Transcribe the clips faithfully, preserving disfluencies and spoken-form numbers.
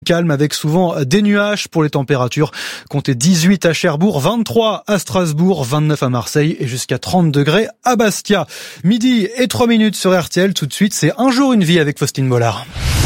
Calme avec souvent des nuages pour les températures. Comptez dix-huit à Cherbourg, vingt-trois à Strasbourg, vingt-neuf à Marseille et jusqu'à trente degrés à Bastia. Midi et trois minutes sur R T L. Tout de suite, c'est Un jour une vie avec Faustine Bollard.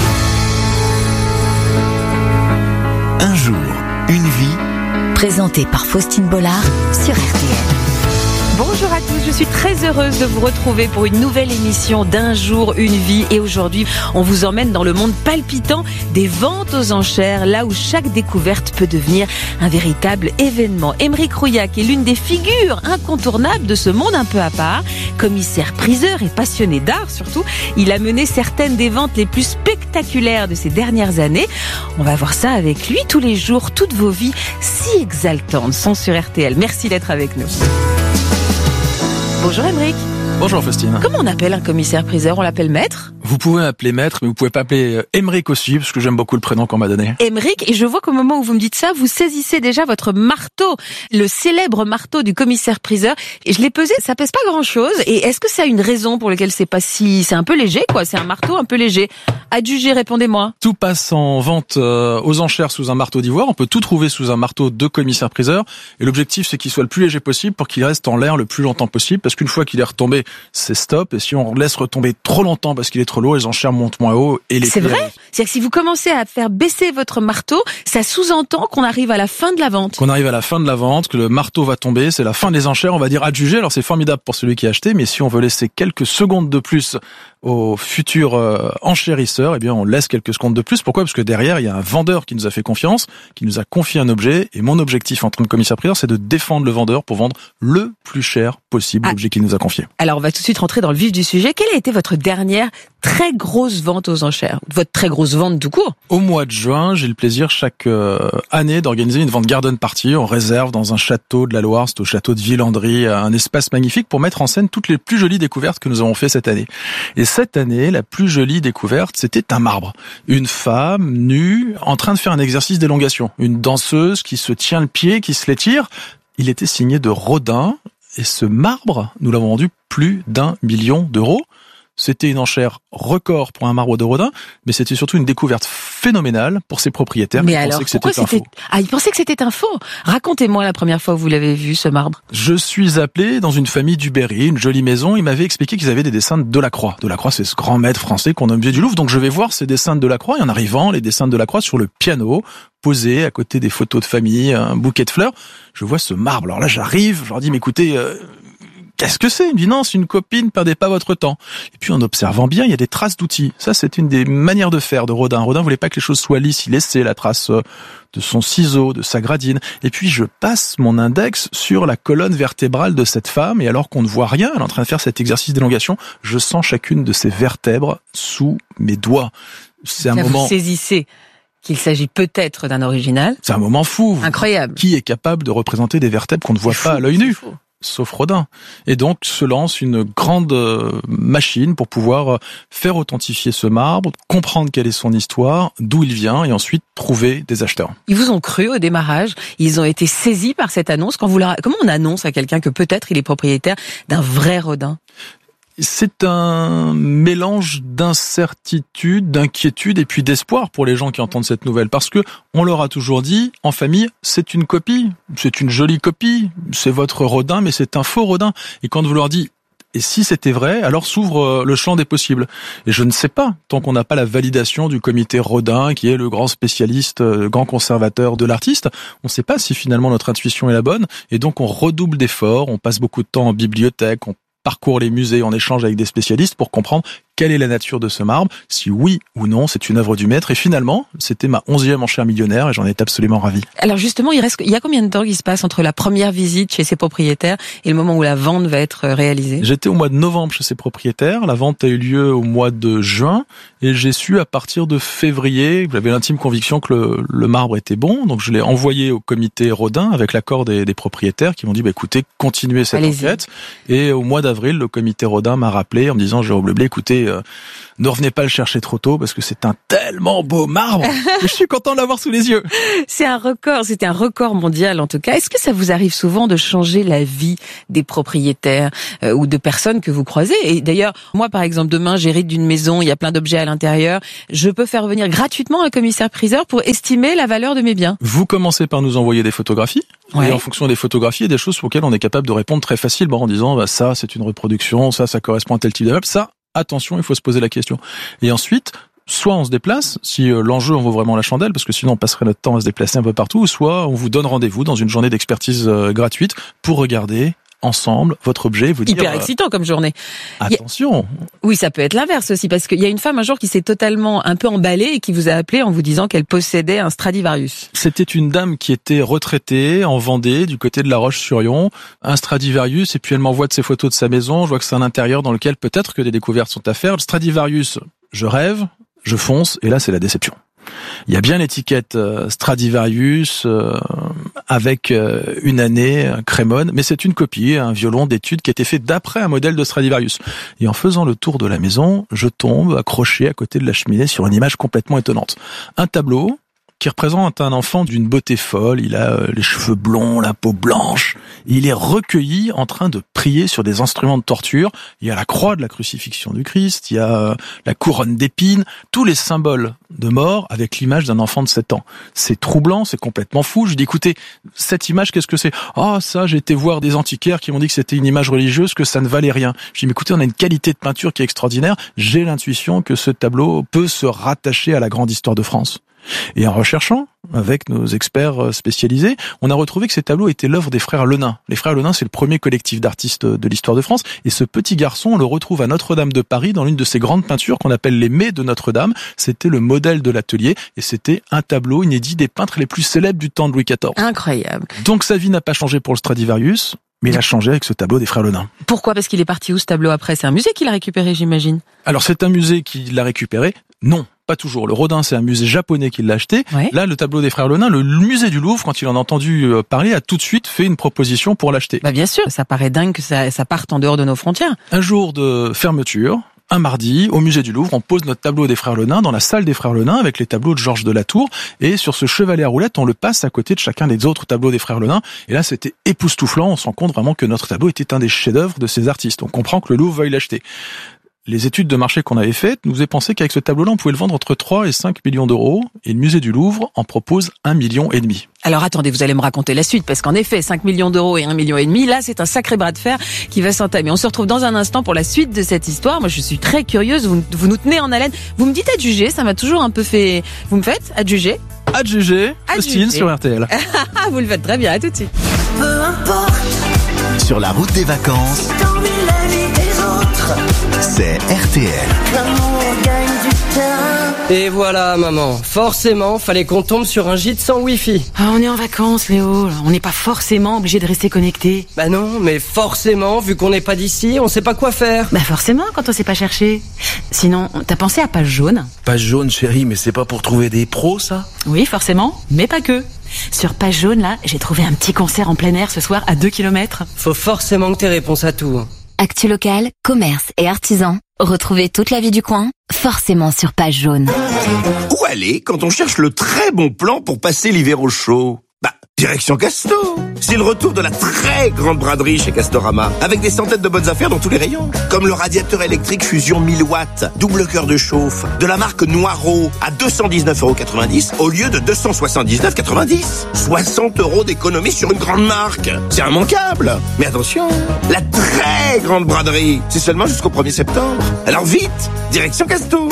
Un jour, une vie. Présenté par Faustine Bollard sur R T L. Bonjour à tous, je suis très heureuse de vous retrouver pour une nouvelle émission d'Un jour, une vie. Et aujourd'hui, on vous emmène dans le monde palpitant des ventes aux enchères, là où chaque découverte peut devenir un véritable événement. Aymeric Rouillac est l'une des figures incontournables de ce monde un peu à part. Commissaire priseur et passionné d'art surtout, il a mené certaines des ventes les plus spectaculaires de ces dernières années. On va voir ça avec lui tous les jours. Toutes vos vies si exaltantes sont sur R T L. Merci d'être avec nous. Bonjour Aymeric. Bonjour Faustine. Comment on appelle un commissaire-priseur ? On l'appelle maître ? Vous pouvez m'appeler maître, mais vous pouvez pas appeler Aymeric aussi, parce que j'aime beaucoup le prénom qu'on m'a donné. Aymeric, et je vois qu'au moment où vous me dites ça, vous saisissez déjà votre marteau, le célèbre marteau du commissaire-priseur. Et je l'ai pesé, ça pèse pas grand-chose. Et est-ce que ça a une raison pour laquelle c'est pas si... C'est un peu léger, quoi. C'est un marteau un peu léger. Adjugé, répondez-moi. Tout passe en vente euh, aux enchères sous un marteau d'ivoire. On peut tout trouver sous un marteau de commissaire-priseur. Et l'objectif, c'est qu'il soit le plus léger possible pour qu'il reste en l'air le plus longtemps possible. Parce qu'une fois qu'il est retombé, c'est stop. Et si on laisse retomber trop longtemps parce qu'il est trop lourd, les enchères montent moins haut. Et les c'est vrai ? C'est-à-dire que si vous commencez à faire baisser votre marteau, ça sous-entend qu'on arrive à la fin de la vente. Qu'on arrive à la fin de la vente, que le marteau va tomber, c'est la fin des enchères, on va dire adjugé. Alors c'est formidable pour celui qui a acheté, mais si on veut laisser quelques secondes de plus aux futurs euh, enchérisseurs, eh bien on laisse quelques secondes de plus. Pourquoi ? Parce que derrière, il y a un vendeur qui nous a fait confiance, qui nous a confié un objet. Et mon objectif en tant que commissaire-priseur, c'est de défendre le vendeur pour vendre le plus cher possible ah. l'objet qu'il nous a confié. Alors on va tout de suite rentrer dans le vif du sujet. Quelle a été votre dernière très grosse vente aux enchères ? Votre très grosse vente tout court ? Au mois de juin, j'ai le plaisir chaque euh, année d'organiser une vente garden party. On réserve dans un château de la Loire, c'est au château de Villandry, un espace magnifique pour mettre en scène toutes les plus jolies découvertes que nous avons fait cette année. Et cette année, la plus jolie découverte, c'était un marbre. Une femme nue en train de faire un exercice d'élongation. Une danseuse qui se tient le pied, qui se l'étire. Il était signé de Rodin. Et ce marbre, nous l'avons vendu plus d'un million d'euros. C'était une enchère record pour un marbre de Rodin, mais c'était surtout une découverte phénoménale pour ses propriétaires mais qui alors, pensaient que c'était, c'était un faux. Ah, ils pensaient que c'était un faux. Racontez-moi la première fois où vous l'avez vu, ce marbre. Je suis appelé dans une famille du Berry, une jolie maison. Ils m'avaient expliqué qu'ils avaient des dessins de Delacroix. Delacroix, c'est ce grand maître français qu'on a au musée du Louvre. Donc je vais voir ces dessins de Delacroix. Et en arrivant, les dessins de Delacroix sur le piano, posés à côté des photos de famille, un bouquet de fleurs. Je vois ce marbre. Alors là, j'arrive, je leur dis, mais écoutez... Euh, Qu'est-ce que c'est ? Il me dit non, c'est une copine, perdez pas votre temps. Et puis en observant bien, il y a des traces d'outils. Ça, c'est une des manières de faire de Rodin. Rodin voulait pas que les choses soient lisses, il laissait la trace de son ciseau, de sa gradine. Et puis je passe mon index sur la colonne vertébrale de cette femme, et alors qu'on ne voit rien, elle est en train de faire cet exercice d'élongation, je sens chacune de ses vertèbres sous mes doigts. C'est un Là, moment... Vous saisissez qu'il s'agit peut-être d'un original. C'est un moment fou. Incroyable. Qui est capable de représenter des vertèbres qu'on ne voit fou, pas à l'œil nu ? Fou. Sauf Rodin. Et donc se lance une grande machine pour pouvoir faire authentifier ce marbre, comprendre quelle est son histoire, d'où il vient, et ensuite trouver des acheteurs. Ils vous ont cru au démarrage, ils ont été saisis par cette annonce. Quand vous leur... Comment on annonce à quelqu'un que peut-être il est propriétaire d'un vrai Rodin ? C'est un mélange d'incertitude, d'inquiétude et puis d'espoir pour les gens qui entendent cette nouvelle. Parce que on leur a toujours dit, en famille, c'est une copie, c'est une jolie copie, c'est votre Rodin, mais c'est un faux Rodin. Et quand vous leur dites, et si c'était vrai, alors s'ouvre le champ des possibles. Et je ne sais pas, tant qu'on n'a pas la validation du comité Rodin, qui est le grand spécialiste, le grand conservateur de l'artiste, on ne sait pas si finalement notre intuition est la bonne. Et donc on redouble d'efforts, on passe beaucoup de temps en bibliothèque, on parcourt les musées, on échange avec des spécialistes pour comprendre quelle est la nature de ce marbre, si oui ou non c'est une œuvre du maître. Et finalement, c'était ma onzième enchère millionnaire et j'en étais absolument ravi. Alors justement, il reste, il y a combien de temps qui se passe entre la première visite chez ses propriétaires et le moment où la vente va être réalisée ? J'étais au mois de novembre chez ses propriétaires, la vente a eu lieu au mois de juin et j'ai su à partir de février, j'avais l'intime conviction que le, le marbre était bon, donc je l'ai envoyé au comité Rodin avec l'accord des, des propriétaires qui m'ont dit bah, écoutez, continuez cette Allez-y. enquête. Et au mois d'avril, le comité Rodin m'a rappelé en me disant Jérôme Leblay, écoutez, et euh, ne revenez pas le chercher trop tôt parce que c'est un tellement beau marbre. Je suis content de l'avoir sous les yeux. C'est un record, c'était un record mondial en tout cas. Est-ce que ça vous arrive souvent de changer la vie des propriétaires euh, ou de personnes que vous croisez? Et d'ailleurs, moi par exemple, demain j'hérite d'une maison, il y a plein d'objets à l'intérieur. Je peux faire venir gratuitement un commissaire-priseur pour estimer la valeur de mes biens. Vous commencez par nous envoyer des photographies. Ouais. Et en fonction des photographies, il y a des choses pour lesquelles on est capable de répondre très facilement en disant bah, ça c'est une reproduction, ça ça correspond à tel type d'immeuble, ça attention, il faut se poser la question. Et ensuite, soit on se déplace, si euh, l'enjeu en vaut vraiment la chandelle, parce que sinon on passerait notre temps à se déplacer un peu partout, soit on vous donne rendez-vous dans une journée d'expertise euh, gratuite pour regarder ensemble votre objet, vous dire... Hyper excitant comme journée. Attention. Oui, ça peut être l'inverse aussi, parce qu'il y a une femme un jour qui s'est totalement un peu emballée et qui vous a appelé en vous disant qu'elle possédait un Stradivarius. C'était une dame qui était retraitée en Vendée, du côté de La Roche-sur-Yon, un Stradivarius, et puis elle m'envoie de ses photos de sa maison, je vois que c'est un intérieur dans lequel peut-être que des découvertes sont à faire. Le Stradivarius, je rêve, je fonce, et là c'est la déception. Il y a bien l'étiquette euh, Stradivarius euh, avec euh, une année euh, Crémone, mais c'est une copie, un violon d'étude qui a été fait d'après un modèle de Stradivarius. Et en faisant le tour de la maison, je tombe accroché à côté de la cheminée sur une image complètement étonnante. Un tableau qui représente un enfant d'une beauté folle. Il a euh, les cheveux blonds, la peau blanche. Il est recueilli en train de prier sur des instruments de torture. Il y a la croix de la crucifixion du Christ, il y a euh, la couronne d'épines, tous les symboles de mort avec l'image d'un enfant de sept ans. C'est troublant, c'est complètement fou. Je dis, écoutez, cette image, qu'est-ce que c'est? Ah, ça, j'ai été voir des antiquaires qui m'ont dit que c'était une image religieuse, que ça ne valait rien. Je dis, mais écoutez, on a une qualité de peinture qui est extraordinaire. J'ai l'intuition que ce tableau peut se rattacher à la grande histoire de France. Et en recherchant, avec nos experts spécialisés, on a retrouvé que ces tableaux étaient l'œuvre des frères Lenain. Les frères Lenain, c'est le premier collectif d'artistes de l'histoire de France. Et ce petit garçon, on le retrouve à Notre-Dame de Paris dans l'une de ces grandes peintures qu'on appelle les Mets de Notre-Dame. C'était le modèle de l'atelier et c'était un tableau inédit des peintres les plus célèbres du temps de Louis quatorze. Incroyable. Donc sa vie n'a pas changé pour le Stradivarius, mais il a changé avec ce tableau des frères Lenain. Pourquoi? Parce qu'il est parti où ce tableau après? C'est un musée qui l'a récupéré, j'imagine. Alors c'est un musée qui l'a récupéré? Non. Pas toujours. Le Rodin, c'est un musée japonais qui l'a acheté. Ouais. Là, le tableau des frères Lenain, le musée du Louvre, quand il en a entendu parler, a tout de suite fait une proposition pour l'acheter. Bah bien sûr, ça paraît dingue que ça, ça parte en dehors de nos frontières. Un jour de fermeture, un mardi, au musée du Louvre, on pose notre tableau des frères Lenain dans la salle des frères Lenain avec les tableaux de Georges de la Tour. Et sur ce chevalet à roulettes, on le passe à côté de chacun des autres tableaux des frères Lenain. Et là, c'était époustouflant. On se rend compte vraiment que notre tableau était un des chefs-d'œuvre de ces artistes. On comprend que le Louvre veuille l'acheter. Les études de marché qu'on avait faites nous faisaient penser qu'avec ce tableau-là, on pouvait le vendre entre trois et cinq millions d'euros. Et le musée du Louvre en propose un million et demi. Alors attendez, vous allez me raconter la suite, parce qu'en effet, cinq millions d'euros et un million et demi, là, c'est un sacré bras de fer qui va s'entamer. On se retrouve dans un instant pour la suite de cette histoire. Moi, je suis très curieuse. Vous, vous nous tenez en haleine. Vous me dites adjuger, ça m'a toujours un peu fait... Vous me faites adjuger? Adjuger, Faustine sur R T L. Vous le faites très bien, à tout de suite. Peu importe. Sur la route des vacances. Dans la vie des autres. C'est R T L. L'amour gagne du terrain. Et voilà, maman. Forcément, fallait qu'on tombe sur un gîte sans wifi. Ah, on est en vacances, Léo. On n'est pas forcément obligé de rester connecté. Bah non, mais forcément, vu qu'on n'est pas d'ici, on sait pas quoi faire. Bah forcément, quand on sait pas chercher. Sinon, t'as pensé à Page Jaune? Page Jaune, chérie, mais c'est pas pour trouver des pros, ça? Oui, forcément, mais pas que. Sur Page Jaune, là, j'ai trouvé un petit concert en plein air ce soir à deux kilomètres. Faut forcément que t'aies réponse à tout. Actu local, commerce et artisans. Retrouvez toute la vie du coin, forcément sur Page Jaune. Où aller quand on cherche le très bon plan pour passer l'hiver au chaud? Bah, direction Casto. C'est le retour de la très grande braderie chez Castorama, avec des centaines de bonnes affaires dans tous les rayons. Comme le radiateur électrique Fusion mille watts, double cœur de chauffe, de la marque Noireau, à deux cent dix-neuf euros quatre-vingt-dix au lieu de deux cent soixante-dix-neuf euros quatre-vingt-dix. soixante euros d'économie sur une grande marque. C'est immanquable. Mais attention, la très grande braderie, c'est seulement jusqu'au premier septembre. Alors vite, direction Casto.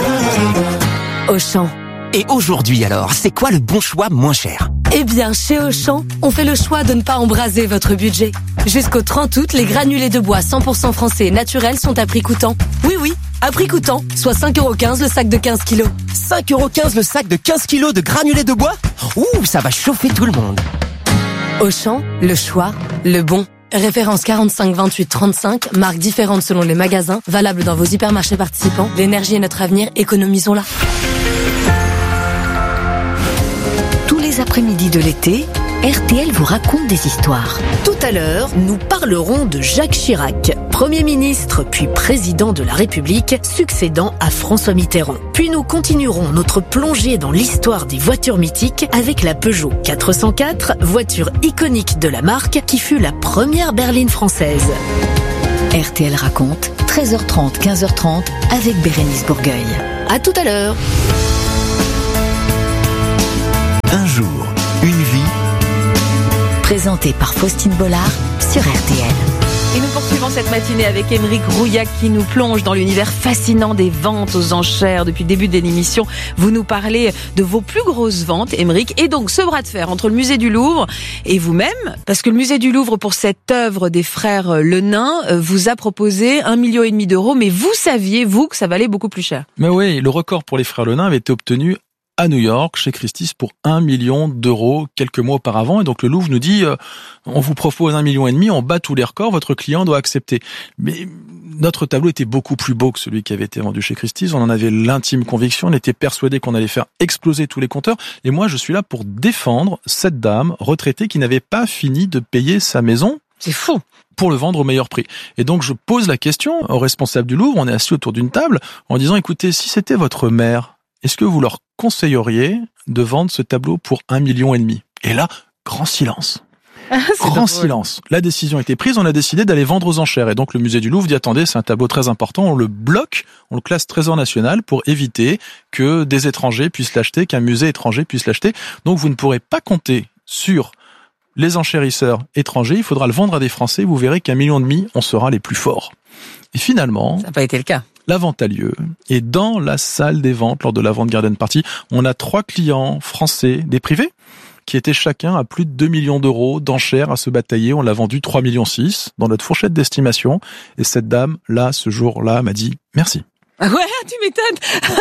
Auchan. Et aujourd'hui alors, c'est quoi le bon choix moins cher? Eh bien, chez Auchan, on fait le choix de ne pas embraser votre budget. Jusqu'au trente août, les granulés de bois cent pour cent français et naturels sont à prix coûtant. Oui, oui, à prix coûtant, soit cinq euros quinze le sac de quinze kilos. cinq euros quinze le sac de quinze kilos de granulés de bois? Ouh, ça va chauffer tout le monde. Auchan, le choix, le bon. Référence quarante-cinq vingt-huit trente-cinq, marques différentes selon les magasins, valable dans vos hypermarchés participants. L'énergie est notre avenir, économisons-la. Tous les après-midi de l'été, R T L vous raconte des histoires. Tout à l'heure, nous parlerons de Jacques Chirac, Premier ministre puis président de la République, succédant à François Mitterrand. Puis nous continuerons notre plongée dans l'histoire des voitures mythiques avec la Peugeot quatre cent quatre, voiture iconique de la marque qui fut la première berline française. R T L raconte, treize heures trente, quinze heures trente, avec Bérénice Bourgueil. À tout à l'heure. Un jour, une vie. Présenté par Faustine Bollard sur R T L. Et nous poursuivons cette matinée avec Aymeric Rouillac qui nous plonge dans l'univers fascinant des ventes aux enchères. Depuis le début de l'émission, vous nous parlez de vos plus grosses ventes, Aymeric, et donc ce bras de fer entre le musée du Louvre et vous-même, parce que le musée du Louvre, pour cette œuvre des frères Le Nain, vous a proposé un million et demi d'euros, mais vous saviez, vous, que ça valait beaucoup plus cher. Mais oui, le record pour les frères Le Nain avait été obtenu à New York, chez Christie's, pour un million d'euros quelques mois auparavant. Et donc le Louvre nous dit, euh, on vous propose un million et demi, on bat tous les records, votre client doit accepter. Mais notre tableau était beaucoup plus beau que celui qui avait été vendu chez Christie's. On en avait l'intime conviction, on était persuadé qu'on allait faire exploser tous les compteurs. Et moi, je suis là pour défendre cette dame retraitée qui n'avait pas fini de payer sa maison. C'est fou. Pour le vendre au meilleur prix. Et donc je pose la question au responsable du Louvre, on est assis autour d'une table, en disant, écoutez, si c'était votre mère, est-ce que vous leur conseilleriez de vendre ce tableau pour un million et demi? Et là, grand silence. Grand silence. La décision a été prise, on a décidé d'aller vendre aux enchères. Et donc le musée du Louvre dit, attendez, c'est un tableau très important, on le bloque, on le classe trésor national pour éviter que des étrangers puissent l'acheter, qu'un musée étranger puisse l'acheter. Donc vous ne pourrez pas compter sur les enchérisseurs étrangers, il faudra le vendre à des Français, vous verrez qu'un million et demi, on sera les plus forts. Et finalement... Ça n'a pas été le cas. La vente a lieu, et dans la salle des ventes, lors de la vente Garden Party, on a trois clients français, des privés, qui étaient chacun à plus de deux millions d'euros d'enchères à se batailler. On l'a vendu trois virgule six millions dans notre fourchette d'estimation, et cette dame, là, ce jour-là, m'a dit « merci ». Ouais, tu m'étonnes.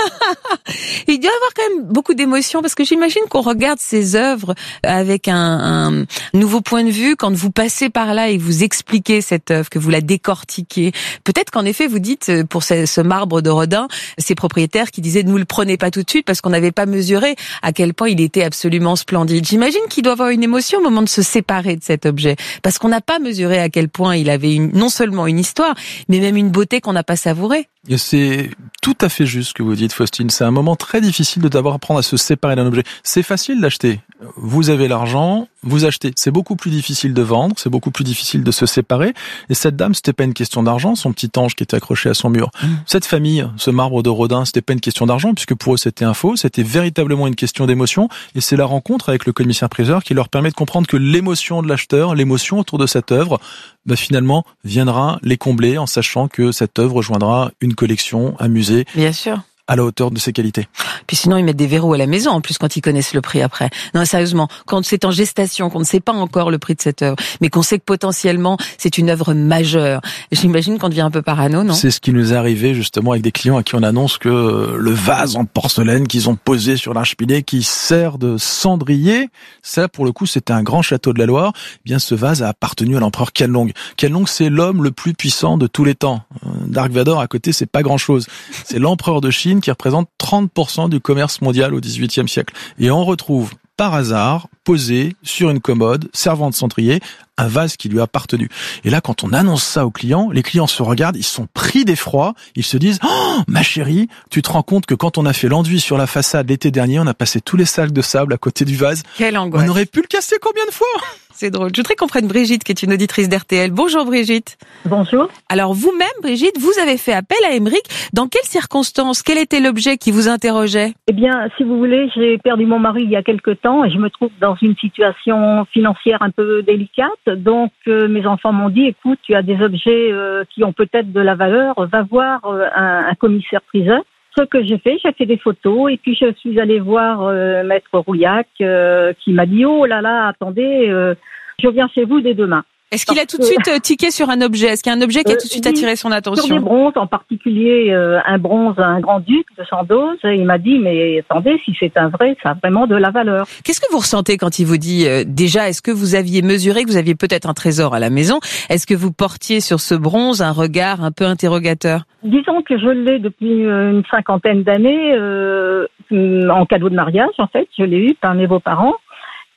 Il doit y avoir quand même beaucoup d'émotions parce que j'imagine qu'on regarde ces œuvres avec un, un nouveau point de vue quand vous passez par là et vous expliquez cette œuvre, que vous la décortiquez. Peut-être qu'en effet, vous dites pour ce, ce marbre de Rodin, ces propriétaires qui disaient ne nous le prenez pas tout de suite parce qu'on n'avait pas mesuré à quel point il était absolument splendide. J'imagine qu'il doit y avoir une émotion au moment de se séparer de cet objet parce qu'on n'a pas mesuré à quel point il avait une, non seulement une histoire, mais même une beauté qu'on n'a pas savourée. Et c'est tout à fait juste ce que vous dites, Faustine. C'est un moment très difficile de devoir apprendre à se séparer d'un objet. C'est facile d'acheter. Vous avez l'argent, vous achetez. C'est beaucoup plus difficile de vendre, c'est beaucoup plus difficile de se séparer. Et cette dame, c'était pas une question d'argent, son petit ange qui était accroché à son mur. Mmh. Cette famille, ce marbre de Rodin, c'était pas une question d'argent, puisque pour eux c'était un faux, c'était véritablement une question d'émotion. Et c'est la rencontre avec le commissaire-priseur qui leur permet de comprendre que l'émotion de l'acheteur, l'émotion autour de cette œuvre, bah, finalement, viendra les combler en sachant que cette œuvre rejoindra une collection, un musée. Bien sûr. À la hauteur de ses qualités. Puis sinon, ils mettent des verrous à la maison, en plus, quand ils connaissent le prix après. Non, sérieusement, quand c'est en gestation, qu'on ne sait pas encore le prix de cette œuvre, mais qu'on sait que potentiellement, c'est une œuvre majeure. J'imagine qu'on devient un peu parano, non? C'est ce qui nous est arrivé, justement, avec des clients à qui on annonce que le vase en porcelaine qu'ils ont posé sur l'arche-pilé, qui sert de cendrier, ça, pour le coup, c'était un grand château de la Loire. Eh bien, ce vase a appartenu à l'empereur Qianlong. Qianlong, c'est l'homme le plus puissant de tous les temps. Dark Vador, à côté, c'est pas grand-chose. C'est l'empereur de Chine qui représente trente pour cent du commerce mondial au dix-huitième siècle. Et on retrouve, par hasard, posé sur une commode, servant de cendrier, un vase qui lui a appartenu. Et là, quand on annonce ça aux clients, les clients se regardent, ils sont pris d'effroi, ils se disent « Oh, ma chérie, tu te rends compte que quand on a fait l'enduit sur la façade l'été dernier, on a passé tous les sacs de sable à côté du vase. Quelle angoisse. On aurait pu le casser combien de fois ?» C'est drôle. Je voudrais qu'on prenne Brigitte, qui est une auditrice d'R T L. Bonjour Brigitte. Bonjour. Alors vous-même, Brigitte, vous avez fait appel à Aymeric. Dans quelles circonstances? Quel était l'objet qui vous interrogeait? Eh bien, si vous voulez, j'ai perdu mon mari il y a quelque temps et je me trouve dans une situation financière un peu délicate. Donc, euh, mes enfants m'ont dit, écoute, tu as des objets euh, qui ont peut-être de la valeur, va voir euh, un, un commissaire-priseur. Ce que j'ai fait, j'ai fait des photos et puis je suis allée voir euh, Maître Rouillac euh, qui m'a dit « Oh là là, attendez, euh, je viens chez vous dès demain ». Est-ce qu'il a tout de suite euh, tiqué sur un objet? Est-ce qu'il y a un objet qui a tout de suite attiré son attention? Sur des bronzes, en particulier euh, un bronze, un grand-duc de Sandoz. Et il m'a dit, mais attendez, si c'est un vrai, ça a vraiment de la valeur. Qu'est-ce que vous ressentez quand il vous dit, euh, déjà, est-ce que vous aviez mesuré que vous aviez peut-être un trésor à la maison? Est-ce que vous portiez sur ce bronze un regard un peu interrogateur? Disons que je l'ai depuis une cinquantaine d'années, euh, en cadeau de mariage, en fait. Je l'ai eu par mes beaux-parents.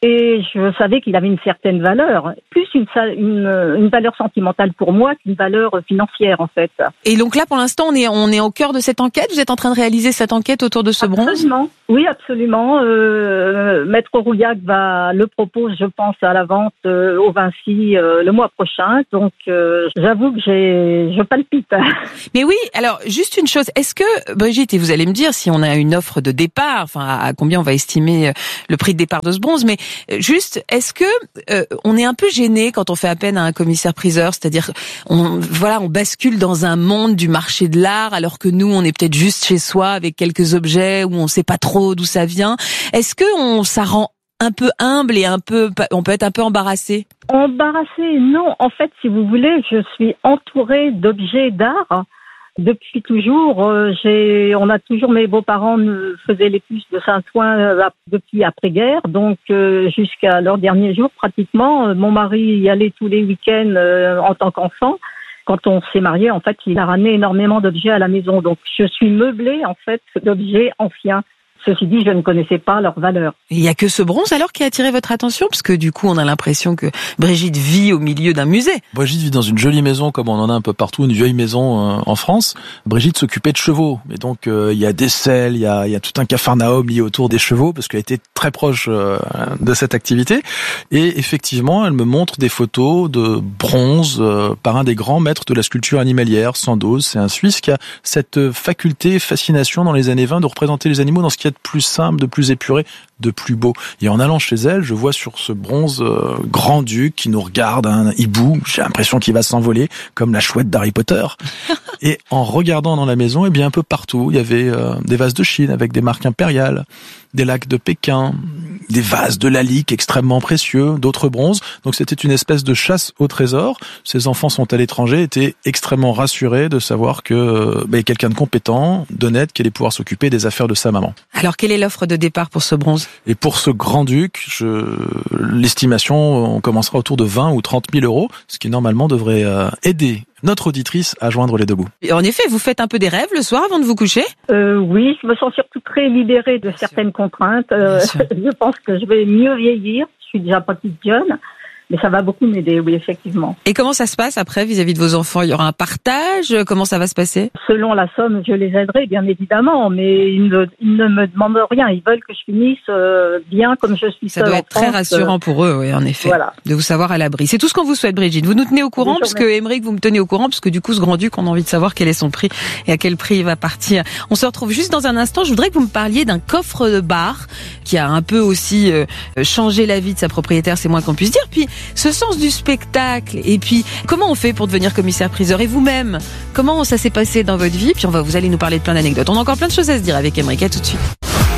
Et je savais qu'il avait une certaine valeur, plus une, une, une valeur sentimentale pour moi qu'une valeur financière en fait. Et donc là, pour l'instant, on est, on est au cœur de cette enquête. Vous êtes en train de réaliser cette enquête autour de ce bronze ? Absolument. Oui, absolument. Euh, Maître Rouillac va le propose, je pense, à la vente euh, au Vinci euh, le mois prochain. Donc, euh, j'avoue que j'ai, je palpite. Mais oui, alors juste une chose. Est-ce que, Brigitte, et vous allez me dire si on a une offre de départ, enfin à combien on va estimer le prix de départ de ce bronze, mais juste, est-ce que euh, on est un peu gêné quand on fait appel à un commissaire-priseur, c'est-à-dire, on, voilà, on bascule dans un monde du marché de l'art, alors que nous, on est peut-être juste chez soi avec quelques objets où on sait pas trop d'où ça vient. Est-ce que on, ça rend un peu humble et un peu, on peut être un peu embarrassé? Embarrassé, non. En fait, si vous voulez, je suis entourée d'objets d'art. Depuis toujours, euh, j'ai, on a toujours, mes beaux-parents me faisaient les puces de Saint-Ouen euh, depuis après-guerre, donc euh, jusqu'à leurs derniers jours pratiquement. Euh, mon mari y allait tous les week-ends euh, en tant qu'enfant. Quand on s'est mariés, en fait, il a ramené énormément d'objets à la maison, donc je suis meublée en fait d'objets anciens. Ceci dit, je ne connaissais pas leur valeur. Il n'y a que ce bronze alors qui a attiré votre attention, parce que du coup, on a l'impression que Brigitte vit au milieu d'un musée. Brigitte vit dans une jolie maison, comme on en a un peu partout, une vieille maison euh, en France. Brigitte s'occupait de chevaux, et donc euh, il y a des selles, il y a, il y a tout un capharnaüm lié autour des chevaux, parce qu'elle était très proche euh, de cette activité. Et effectivement, elle me montre des photos de bronze euh, par un des grands maîtres de la sculpture animalière, Sandoz. C'est un Suisse qui a cette faculté, fascination dans les années vingt de représenter les animaux dans ce qui est de plus simple, de plus épuré, de plus beau. Et en allant chez elle, je vois sur ce bronze euh, grand-duc qui nous regarde, un hibou, j'ai l'impression qu'il va s'envoler, comme la chouette d'Harry Potter. Et en regardant dans la maison, eh bien un peu partout, il y avait euh, des vases de Chine avec des marques impériales, des lacs de Pékin, des vases de Lalique extrêmement précieux, d'autres bronzes. Donc c'était une espèce de chasse au trésor. Ces enfants sont à l'étranger, étaient extrêmement rassurés de savoir que euh, bah, quelqu'un de compétent, d'honnête, qui allait pouvoir s'occuper des affaires de sa maman. Alors quelle est l'offre de départ pour ce bronze? Et pour ce grand-duc, je... l'estimation, on commencera autour de vingt ou trente mille euros, ce qui normalement devrait euh, aider notre auditrice à joindre les deux bouts. Et en effet, vous faites un peu des rêves le soir avant de vous coucher? euh, Oui, je me sens surtout très libérée de Bien certaines sûr. contraintes. Euh, je pense que je vais mieux vieillir. Je suis déjà pas toute jeune. Mais ça va beaucoup m'aider, oui, effectivement. Et comment ça se passe après vis-à-vis de vos enfants? Il y aura un partage? Comment ça va se passer? Selon la somme, je les aiderai, bien évidemment, mais ils ne, ils ne me demandent rien. Ils veulent que je finisse euh, bien comme je suis ça seule. Ça doit être en très France. rassurant pour eux, oui, en effet, voilà. de vous savoir à l'abri. C'est tout ce qu'on vous souhaite, Brigitte. Vous nous tenez au courant, parce que Aymeric, vous me tenez au courant, parce que du coup, ce grand-duc, on a envie de savoir quel est son prix et à quel prix il va partir. On se retrouve juste dans un instant. Je voudrais que vous me parliez d'un coffre de bar qui a un peu aussi euh, changé la vie de sa propriétaire, c'est moins qu'on puisse dire. Puis, ce sens du spectacle. Et puis, comment on fait pour devenir commissaire-priseur? Et vous-même, comment ça s'est passé dans votre vie? Puis on va, vous allez nous parler de plein d'anecdotes. On a encore plein de choses à se dire avec Aymeric. À tout de suite.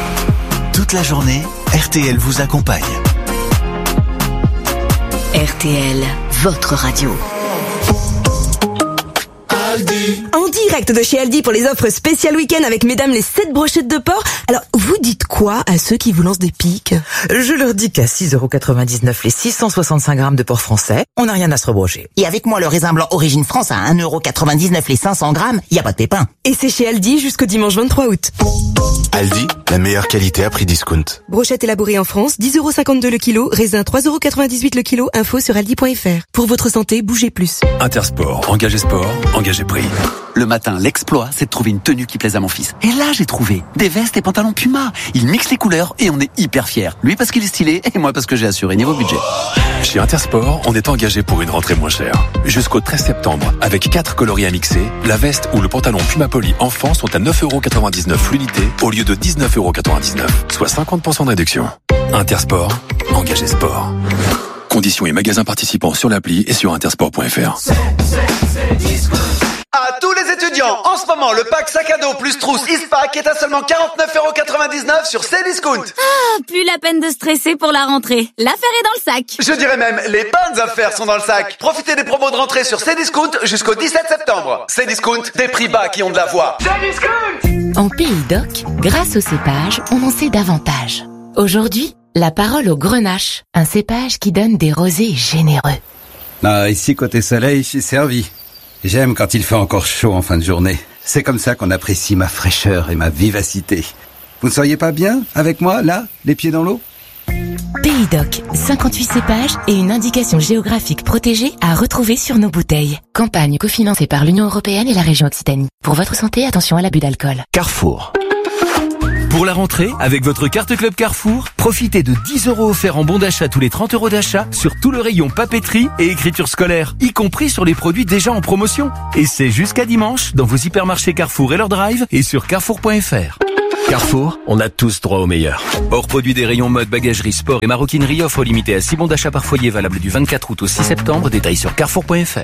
Toute la journée, R T L vous accompagne. R T L, votre radio. En direct de chez Aldi pour les offres spéciales week-end avec mesdames les sept brochettes de porc. Alors, vous dites quoi à ceux qui vous lancent des piques? Je leur dis qu'à six euros quatre-vingt-dix-neuf les six cent soixante-cinq grammes de porc français, on n'a rien à se rebrocher. Et avec moi, le raisin blanc Origine France à un euro quatre-vingt-dix-neuf les cinq cents grammes, y a pas de pépin. Et c'est chez Aldi jusqu'au dimanche vingt-trois août. Aldi, la meilleure qualité à prix discount. Brochette élaborée en France, dix euros cinquante-deux le kilo, raisin trois euros quatre-vingt-dix-huit le kilo, info sur aldi point f r. Pour votre santé, bougez plus. Intersport, engagez sport, engagez prix. Le matin, l'exploit, c'est de trouver une tenue qui plaise à mon fils. Et là, j'ai trouvé des vestes et pantalons Puma. Il mixe les couleurs et on est hyper fiers. Lui parce qu'il est stylé et moi parce que j'ai assuré niveau budget. Chez Intersport, on est engagé pour une rentrée moins chère. Jusqu'au treize septembre, avec quatre coloris à mixer, la veste ou le pantalon Puma Poly enfant sont à neuf euros quatre-vingt-dix-neuf l'unité au lieu de dix-neuf euros quatre-vingt-dix-neuf, soit cinquante pour cent de réduction. Intersport, engagé sport. Conditions et magasins participants sur l'appli et sur intersport point f r. À tous les étudiants, en ce moment, le pack sac à dos plus trousse Eastpak est à seulement quarante-neuf euros quatre-vingt-dix-neuf sur Cdiscount. Ah, plus la peine de stresser pour la rentrée. L'affaire est dans le sac. Je dirais même, les bonnes affaires sont dans le sac. Profitez des promos de rentrée sur Cdiscount jusqu'au dix-sept septembre. Cdiscount, des prix bas qui ont de la voix. Cdiscount! En Pays d'Oc, grâce au cépage, on en sait davantage. Aujourd'hui, la parole au grenache, un cépage qui donne des rosés généreux. Ah, ici, côté soleil, je suis servi. J'aime quand il fait encore chaud en fin de journée. C'est comme ça qu'on apprécie ma fraîcheur et ma vivacité. Vous ne seriez pas bien avec moi, là, les pieds dans l'eau? Pays Médoc, cinquante-huit cépages et une indication géographique protégée à retrouver sur nos bouteilles. Campagne cofinancée par l'Union européenne et la région Occitanie. Pour votre santé, attention à l'abus d'alcool. Carrefour. Pour la rentrée, avec votre carte Club Carrefour, profitez de dix euros offerts en bon d'achat tous les trente euros d'achat sur tout le rayon papeterie et écriture scolaire, y compris sur les produits déjà en promotion. Et c'est jusqu'à dimanche dans vos hypermarchés Carrefour et leur drive et sur carrefour point f r. Carrefour, on a tous droit au meilleur. Hors produit des rayons mode, bagagerie, sport et maroquinerie, offre limitée à six bons d'achat par foyer valable du vingt-quatre août au six septembre. Détails sur carrefour point f r.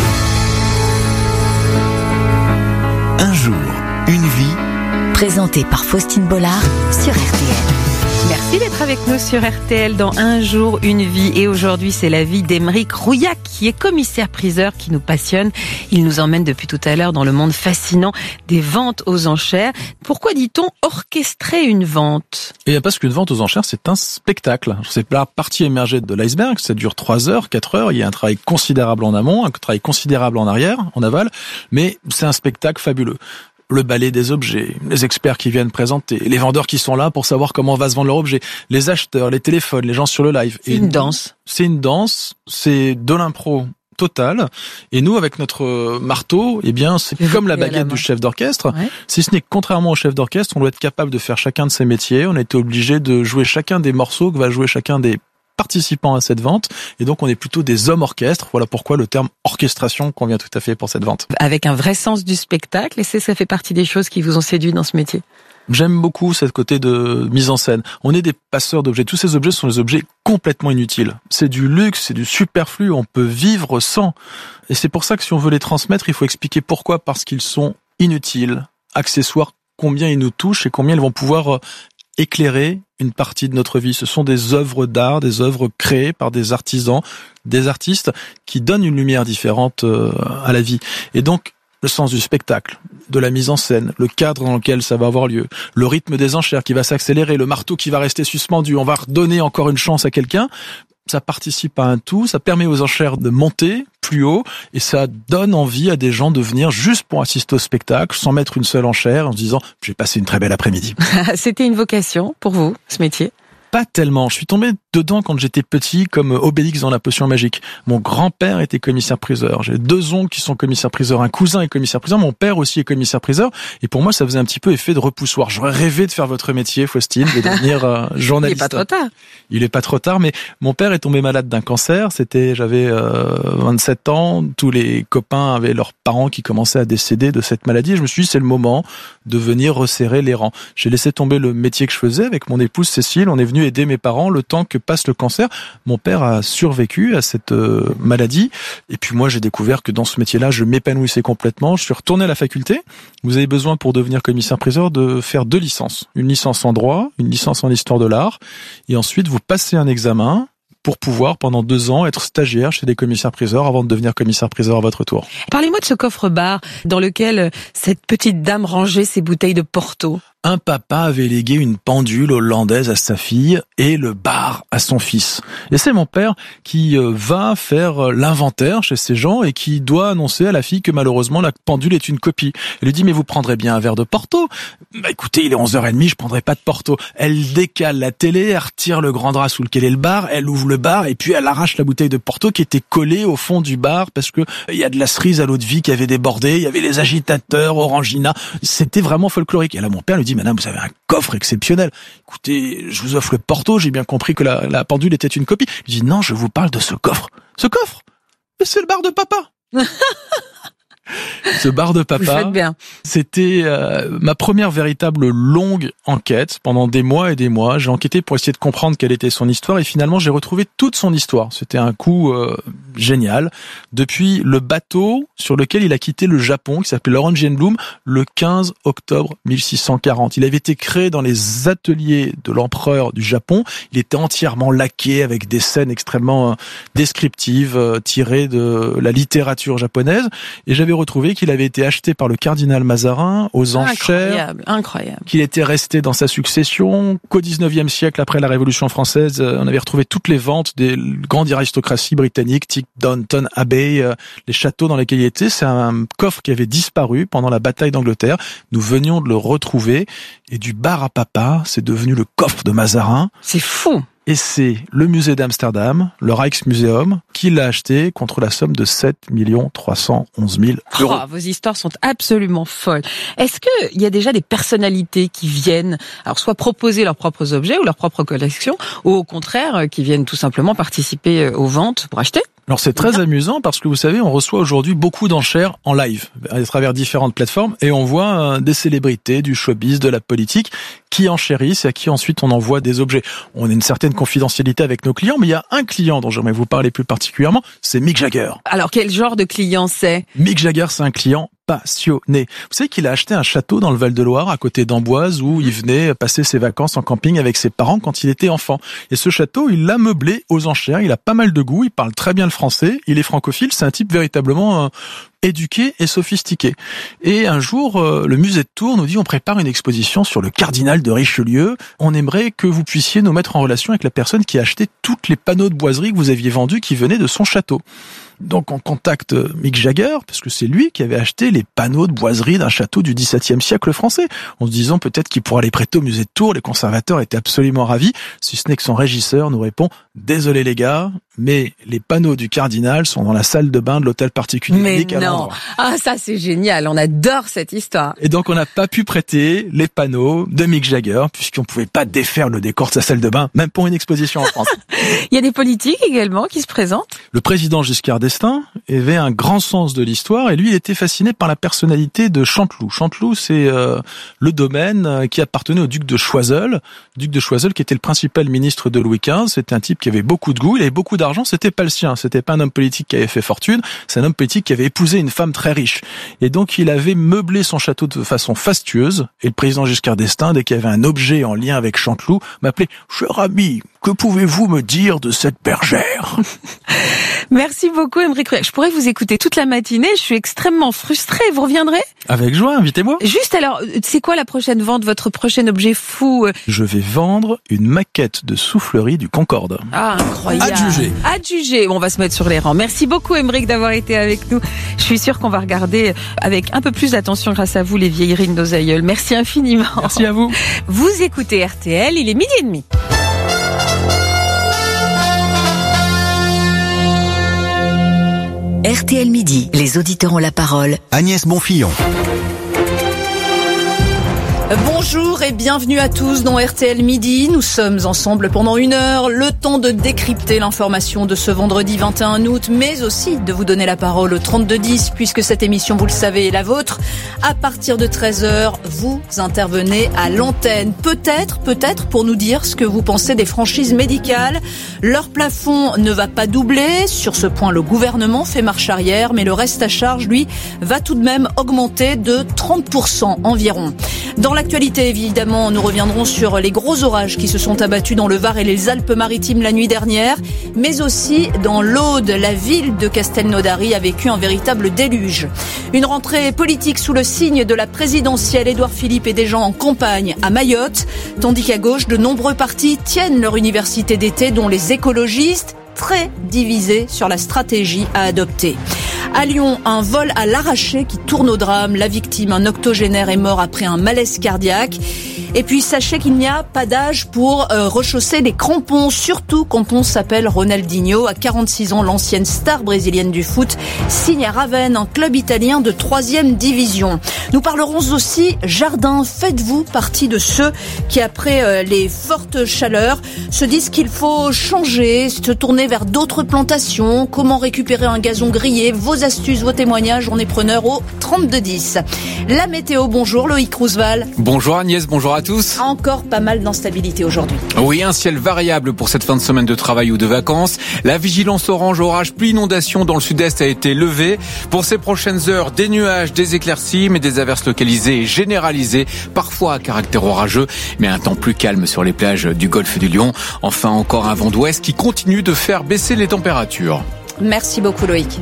Un jour, une vie. Présenté par Faustine Bollard sur R T L. Merci d'être avec nous sur R T L dans Un jour, une vie. Et aujourd'hui, c'est la vie d'Aymeric Rouillac, qui est commissaire-priseur, qui nous passionne. Il nous emmène depuis tout à l'heure dans le monde fascinant des ventes aux enchères. Pourquoi dit-on orchestrer une vente ? Et parce qu'une vente aux enchères, c'est un spectacle. C'est la partie émergée de l'iceberg. Ça dure trois heures, quatre heures. Il y a un travail considérable en amont, un travail considérable en arrière, en aval. Mais c'est un spectacle fabuleux. Le balai des objets, les experts qui viennent présenter, les vendeurs qui sont là pour savoir comment va se vendre leur objet, les acheteurs, les téléphones, les gens sur le live. C'est une danse. C'est une danse, c'est de l'impro total. Et nous, avec notre marteau, eh bien, c'est comme la baguette du chef d'orchestre. Ouais. Si ce n'est que contrairement au chef d'orchestre, on doit être capable de faire chacun de ses métiers. On a été obligé de jouer chacun des morceaux que va jouer chacun des participants à cette vente, et donc on est plutôt des hommes orchestres. Voilà pourquoi le terme orchestration convient tout à fait pour cette vente. Avec un vrai sens du spectacle, et c'est, ça fait partie des choses qui vous ont séduit dans ce métier. J'aime beaucoup cette côté de mise en scène. On est des passeurs d'objets. Tous ces objets sont des objets complètement inutiles. C'est du luxe, c'est du superflu, on peut vivre sans. Et c'est pour ça que si on veut les transmettre, il faut expliquer pourquoi. Parce qu'ils sont inutiles, accessoires, combien ils nous touchent et combien ils vont pouvoir éclairer une partie de notre vie. Ce sont des œuvres d'art, des œuvres créées par des artisans, des artistes qui donnent une lumière différente à la vie. Et donc, le sens du spectacle, de la mise en scène, le cadre dans lequel ça va avoir lieu, le rythme des enchères qui va s'accélérer, le marteau qui va rester suspendu, on va redonner encore une chance à quelqu'un, ça participe à un tout, ça permet aux enchères de monter plus haut et ça donne envie à des gens de venir juste pour assister au spectacle sans mettre une seule enchère en se disant « j'ai passé une très belle après-midi ». C'était une vocation pour vous, ce métier ? Pas tellement. Je suis tombé dedans quand j'étais petit, comme Obélix dans la potion magique. Mon grand-père était commissaire-priseur. J'ai deux oncles qui sont commissaires-priseurs. Un cousin est commissaire-priseur. Mon père aussi est commissaire-priseur. Et pour moi, ça faisait un petit peu effet de repoussoir. J'aurais rêvé de faire votre métier, Faustine, de devenir euh, journaliste. Il est pas trop tard. Il est pas trop tard, mais mon père est tombé malade d'un cancer. C'était, j'avais euh, vingt-sept ans. Tous les copains avaient leurs parents qui commençaient à décéder de cette maladie. Et je me suis dit, c'est le moment de venir resserrer les rangs. J'ai laissé tomber le métier que je faisais avec mon épouse Cécile. On est venu aider mes parents le temps que passe le cancer. Mon père a survécu à cette euh, maladie. Et puis moi, j'ai découvert que dans ce métier-là, je m'épanouissais complètement. Je suis retourné à la faculté. Vous avez besoin, pour devenir commissaire-priseur, de faire deux licences. Une licence en droit, une licence en histoire de l'art. Et ensuite, vous passez un examen pour pouvoir, pendant deux ans, être stagiaire chez des commissaires-priseurs avant de devenir commissaire-priseur à votre tour. Parlez-moi de ce coffre-bar dans lequel cette petite dame rangeait ses bouteilles de Porto. Un papa avait légué une pendule hollandaise à sa fille et le bar à son fils. Et c'est mon père qui va faire l'inventaire chez ces gens et qui doit annoncer à la fille que malheureusement la pendule est une copie. Elle lui dit « mais vous prendrez bien un verre de Porto ?» Bah écoutez, il est onze heures trente, je prendrai pas de Porto. Elle décale la télé, elle retire le grand drap sous lequel est le bar, elle ouvre le bar et puis elle arrache la bouteille de Porto qui était collée au fond du bar parce que il y a de la cerise à l'eau de vie qui avait débordé, il y avait les agitateurs, Orangina. C'était vraiment folklorique. Et là, mon père lui dit « madame, vous avez un coffre exceptionnel. Écoutez, je vous offre le Porto, j'ai bien compris que la, la pendule était une copie. » Je dis « non, je vous parle de ce coffre. Ce coffre, c'est le bar de papa. » Ce bar de papa, vous faites bien. C'était euh, ma première véritable longue enquête pendant des mois et des mois. J'ai enquêté pour essayer de comprendre quelle était son histoire et finalement j'ai retrouvé toute son histoire. C'était un coup euh, génial. Depuis le bateau sur lequel il a quitté le Japon, qui s'appelait l'Orangienblum, le quinze octobre mille six cent quarante. Il avait été créé dans les ateliers de l'empereur du Japon. Il était entièrement laqué avec des scènes extrêmement euh, descriptives euh, tirées de la littérature japonaise. Et j'avais retrouvé qu'il avait été acheté par le cardinal Mazarin aux enchères. Incroyable, incroyable. Qu'il était resté dans sa succession, qu'au dix-neuvième siècle, après la Révolution française, on avait retrouvé toutes les ventes des grandes aristocraties britanniques, type Downton Abbey, les châteaux dans lesquels il était. C'est un coffre qui avait disparu pendant la bataille d'Angleterre. Nous venions de le retrouver et du bar à papa, c'est devenu le coffre de Mazarin. C'est fou. Et c'est le musée d'Amsterdam, le Rijksmuseum, qui l'a acheté contre la somme de sept millions trois cent onze mille euros. Oh, vos histoires sont absolument folles. Est-ce qu'il y a déjà des personnalités qui viennent, alors soit proposer leurs propres objets ou leur propre collection, ou au contraire, qui viennent tout simplement participer aux ventes pour acheter ? Alors c'est très amusant parce que vous savez, on reçoit aujourd'hui beaucoup d'enchères en live à travers différentes plateformes et on voit des célébrités, du showbiz, de la politique qui enchérissent et à qui ensuite on envoie des objets. On a une certaine confidentialité avec nos clients, mais il y a un client dont j'aimerais vous parler plus particulièrement, c'est Mick Jagger. Alors quel genre de client c'est ? Mick Jagger, c'est un client passionné. Vous savez qu'il a acheté un château dans le Val-de-Loire, à côté d'Amboise, où il venait passer ses vacances en camping avec ses parents quand il était enfant. Et ce château, il l'a meublé aux enchères. Il a pas mal de goût, il parle très bien le français, il est francophile, c'est un type véritablement euh, éduqué et sophistiqué. Et un jour, euh, le musée de Tours nous dit on prépare une exposition sur le cardinal de Richelieu. On aimerait que vous puissiez nous mettre en relation avec la personne qui a acheté toutes les panneaux de boiserie que vous aviez vendus qui venaient de son château. Donc on contacte Mick Jagger, parce que c'est lui qui avait acheté les panneaux de boiserie d'un château du dix-septième siècle français, en se disant peut-être qu'il pourra les prêter au musée de Tours. Les conservateurs étaient absolument ravis, si ce n'est que son régisseur nous répond « Désolé les gars, mais les panneaux du cardinal sont dans la salle de bain de l'hôtel particulier. » Mais non, ah ça c'est génial, on adore cette histoire. Et donc on n'a pas pu prêter les panneaux de Mick Jagger, puisqu'on ne pouvait pas défaire le décor de sa salle de bain, même pour une exposition en France. Il y a des politiques également qui se présentent. Le président Giscard d'Estaing avait un grand sens de l'histoire et lui, il était fasciné par la personnalité de Chanteloup. Chanteloup, c'est euh, le domaine qui appartenait au duc de Choiseul. Duc de Choiseul qui était le principal ministre de Louis quinze. C'était un type qui avait beaucoup de goût, il avait beaucoup d'argent. C'était pas le sien. C'était pas un homme politique qui avait fait fortune. C'est un homme politique qui avait épousé une femme très riche. Et donc, il avait meublé son château de façon fastueuse. Et le président Giscard d'Estaing, dès qu'il y avait un objet en lien avec Chanteloup, m'appelait « Cher ami, que pouvez-vous me dire de cette bergère ?» Merci beaucoup, Aymeric Ruel. Je pourrais vous écouter toute la matinée. Je suis extrêmement frustrée. Vous reviendrez ? Avec joie, invitez-moi. Juste alors, c'est quoi la prochaine vente, votre prochain objet fou ? Je vais vendre une maquette de soufflerie du Concorde. Ah, incroyable. Adjugé. Adjugé. Bon, on va se mettre sur les rangs. Merci beaucoup, Aymeric, d'avoir été avec nous. Je suis sûre qu'on va regarder avec un peu plus d'attention grâce à vous les vieilleries de nos aïeuls. Merci infiniment. Merci à vous. Vous écoutez R T L, il est midi et demi. R T L Midi, les auditeurs ont la parole. Agnès Bonfillon. Bonjour et bienvenue à tous dans R T L Midi. Nous sommes ensemble pendant une heure, le temps de décrypter l'information de ce vendredi vingt et un août, mais aussi de vous donner la parole au trente-deux dix, puisque cette émission, vous le savez, est la vôtre. À partir de treize heures, vous intervenez à l'antenne. Peut-être, peut-être pour nous dire ce que vous pensez des franchises médicales. Leur plafond ne va pas doubler. Sur ce point, le gouvernement fait marche arrière, mais le reste à charge, lui, va tout de même augmenter de trente pour cent environ. Dans l'actualité, évidemment, nous reviendrons sur les gros orages qui se sont abattus dans le Var et les Alpes-Maritimes la nuit dernière, mais aussi dans l'Aude. La ville de Castelnaudary a vécu un véritable déluge. Une rentrée politique sous le signe de la présidentielle. Édouard Philippe est déjà en campagne à Mayotte, tandis qu'à gauche, de nombreux partis tiennent leur université d'été, dont les écologistes, très divisés sur la stratégie à adopter. À Lyon, un vol à l'arraché qui tourne au drame. La victime, un octogénaire, est mort après un malaise cardiaque. Et puis, sachez qu'il n'y a pas d'âge pour euh, rechausser les crampons, surtout quand on s'appelle Ronaldinho. À quarante-six ans, l'ancienne star brésilienne du foot signe à Ravenne, un club italien de troisième division. Nous parlerons aussi jardin. Faites-vous partie de ceux qui, après euh, les fortes chaleurs, se disent qu'il faut changer, se tourner vers d'autres plantations? Comment récupérer un gazon grillé? Vos astuces, vos témoignages, on est preneurs au trente-deux dix. La météo, bonjour Loïc Roosevelt. Bonjour Agnès, bonjour à tous. Encore pas mal d'instabilité aujourd'hui. Oui, un ciel variable pour cette fin de semaine de travail ou de vacances. La vigilance orange, orage, pluie, inondation dans le sud-est a été levée. Pour ces prochaines heures, des nuages, des éclaircies, mais des averses localisées et généralisées, parfois à caractère orageux, mais un temps plus calme sur les plages du golfe du Lion. Enfin, encore un vent d'ouest qui continue de faire baisser les températures. Merci beaucoup Loïc.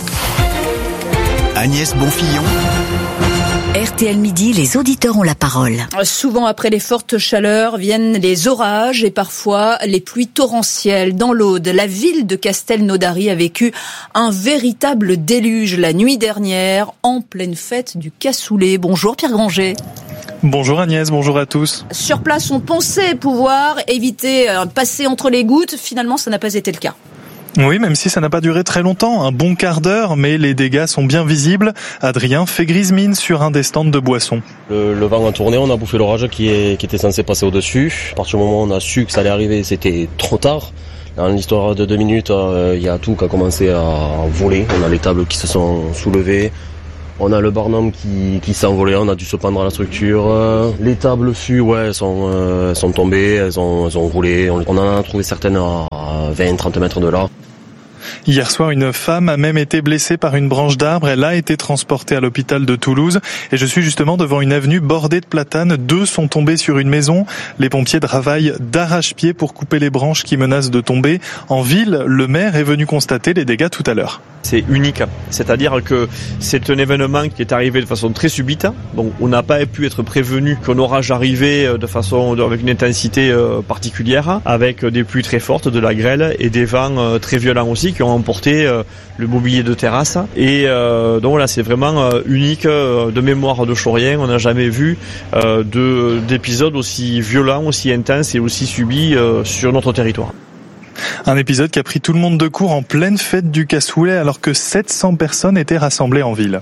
Agnès Bonfillon. R T L Midi, les auditeurs ont la parole. Souvent après les fortes chaleurs viennent les orages et parfois les pluies torrentielles. Dans l'Aude, la ville de Castelnaudary a vécu un véritable déluge la nuit dernière en pleine fête du cassoulet. Bonjour Pierre Granger. Bonjour Agnès, bonjour à tous. Sur place, on pensait pouvoir éviter euh, passer entre les gouttes. Finalement, ça n'a pas été le cas. Oui, même si ça n'a pas duré très longtemps, un bon quart d'heure, mais les dégâts sont bien visibles. Adrien fait grise mine sur un des stands de boissons. Le, le vent a tourné, on a bouffé l'orage qui, est, qui était censé passer au-dessus. À partir du moment où on a su que ça allait arriver, c'était trop tard. Dans l'histoire de deux minutes, il euh, y a tout qui a commencé à voler. On a les tables qui se sont soulevées. On a le barnum qui, qui s'est envolé, on a dû se prendre à la structure. Euh, les tables fûts, ouais, sont, euh, sont tombées, elles ont, elles ont roulé. On, on en a trouvé certaines à vingt à trente mètres de là. Hier soir, une femme a même été blessée par une branche d'arbre. Elle a été transportée à l'hôpital de Toulouse. Et je suis justement devant une avenue bordée de platanes. Deux sont tombés sur une maison. Les pompiers travaillent d'arrache-pied pour couper les branches qui menacent de tomber. En ville, le maire est venu constater les dégâts tout à l'heure. C'est unique, c'est-à-dire que c'est un événement qui est arrivé de façon très subite. Donc on n'a pas pu être prévenu qu'un orage arrivait de façon avec une intensité particulière, avec des pluies très fortes, de la grêle et des vents très violents aussi qui ont emporté le mobilier de terrasse. Et euh, donc voilà, c'est vraiment unique de mémoire de Chaurien. On n'a jamais vu euh, de, d'épisodes aussi violents, aussi intenses et aussi subis euh, sur notre territoire. Un épisode qui a pris tout le monde de court en pleine fête du cassoulet alors que sept cents personnes étaient rassemblées en ville.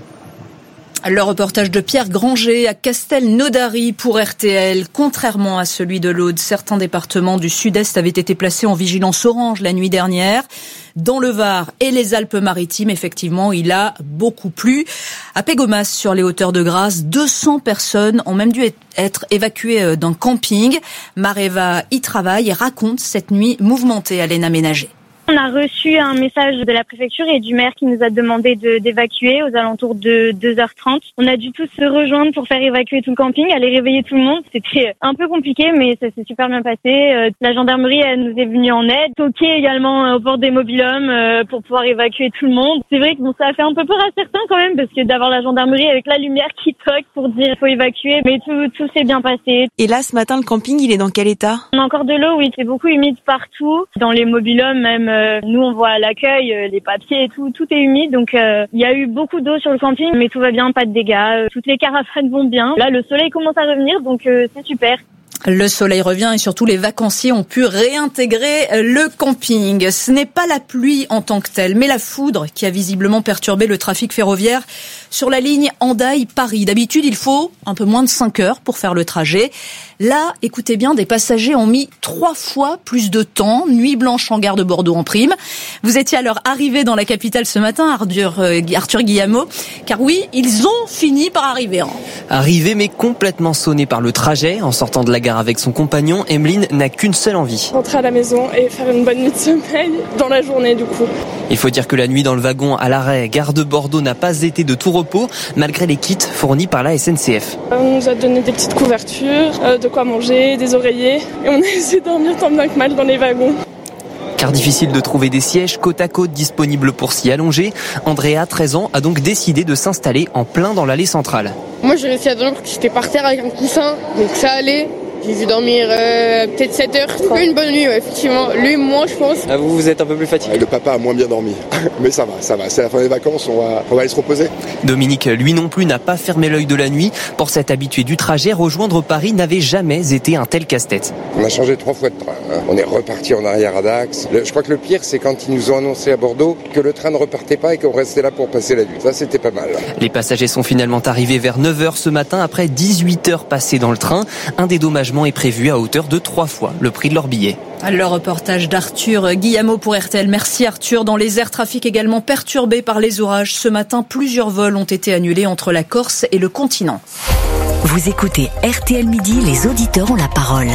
Le reportage de Pierre Granger à Castelnaudary pour R T L. Contrairement à celui de l'Aude, certains départements du sud-est avaient été placés en vigilance orange la nuit dernière. Dans le Var et les Alpes-Maritimes, effectivement, il a beaucoup plu. À Pégomas, sur les hauteurs de Grasse, deux cents personnes ont même dû être évacuées d'un camping. Mareva y travaille et raconte cette nuit mouvementée à l'aménagée. On a reçu un message de la préfecture et du maire qui nous a demandé de, d'évacuer aux alentours de deux heures trente. On a dû tous se rejoindre pour faire évacuer tout le camping, aller réveiller tout le monde. C'était un peu compliqué, mais ça s'est super bien passé. La gendarmerie, elle nous est venue en aide. Toqué également au bord des mobil-hommes pour pouvoir évacuer tout le monde. C'est vrai que bon, ça a fait un peu peur à certains quand même, parce que d'avoir la gendarmerie avec la lumière qui toque pour dire qu'il faut évacuer, mais tout, tout s'est bien passé. Et là, ce matin, le camping, il est dans quel état? On a encore de l'eau, oui. C'est beaucoup humide partout. Dans les mobil-hommes, même, nous, on voit à l'accueil, les papiers et tout, tout est humide. Donc, euh, il y a eu beaucoup d'eau sur le camping, mais tout va bien, pas de dégâts. Toutes les caravanes vont bien. Là, le soleil commence à revenir, donc euh, c'est super. Le soleil revient et surtout les vacanciers ont pu réintégrer le camping. Ce n'est pas la pluie en tant que telle, mais la foudre qui a visiblement perturbé le trafic ferroviaire sur la ligne Hendaye-Paris. D'habitude, il faut un peu moins de cinq heures pour faire le trajet. Là, écoutez bien, des passagers ont mis trois fois plus de temps. Nuit blanche en gare de Bordeaux en prime. Vous étiez alors arrivé dans la capitale ce matin, Arthur, euh, Arthur Guillemot, car oui, ils ont fini par arriver. Hein. Arrivé mais complètement sonné par le trajet, en sortant de la gare avec son compagnon, Emeline n'a qu'une seule envie. Rentrer à la maison et faire une bonne nuit de sommeil dans la journée du coup. Il faut dire que la nuit dans le wagon à l'arrêt gare de Bordeaux n'a pas été de tout repos, malgré les kits fournis par la S N C F. On nous a donné des petites couvertures, euh, de quoi manger, des oreillers, et on a essayé de dormir tant bien que mal dans les wagons. Car difficile de trouver des sièges côte à côte disponibles pour s'y allonger, Andrea, treize ans, a donc décidé de s'installer en plein dans l'allée centrale. Moi j'ai réussi à dormir parce que j'étais par terre avec un coussin, donc ça allait. J'ai dû dormir euh, peut-être sept heures. Une bonne nuit, ouais, effectivement. Lui, moi, je pense. Ah, vous, vous êtes un peu plus fatigué. Le papa a moins bien dormi. Mais ça va, ça va. C'est la fin des vacances, on va, on va aller se reposer. Dominique, lui non plus, n'a pas fermé l'œil de la nuit. Pour cet habitué du trajet, rejoindre Paris n'avait jamais été un tel casse-tête. On a changé trois fois de train. On est reparti en arrière à Dax. Le, je crois que le pire, c'est quand ils nous ont annoncé à Bordeaux que le train ne repartait pas et qu'on restait là pour passer la nuit. Ça, c'était pas mal. Les passagers sont finalement arrivés vers neuf heures ce matin après dix-huit heures passées dans le train. Un dédommagement est prévu à hauteur de trois fois le prix de leur billet. Le reportage d'Arthur Guillemot pour R T L. Merci Arthur. Dans les airs, trafic également perturbé par les orages. Ce matin, plusieurs vols ont été annulés entre la Corse et le continent. Vous écoutez R T L Midi, les auditeurs ont la parole.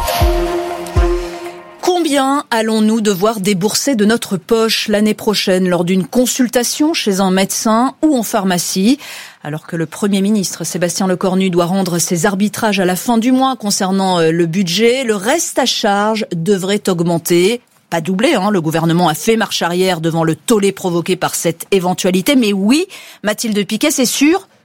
Combien allons-nous devoir débourser de notre poche l'année prochaine lors d'une consultation chez un médecin ou en pharmacie ? Alors que le Premier ministre Sébastien Lecornu doit rendre ses arbitrages à la fin du mois concernant le budget, le reste à charge devrait augmenter. Pas doubler, hein, le gouvernement a fait marche arrière devant le tollé provoqué par cette éventualité. Mais oui, Mathilde Piquet, c'est sûr,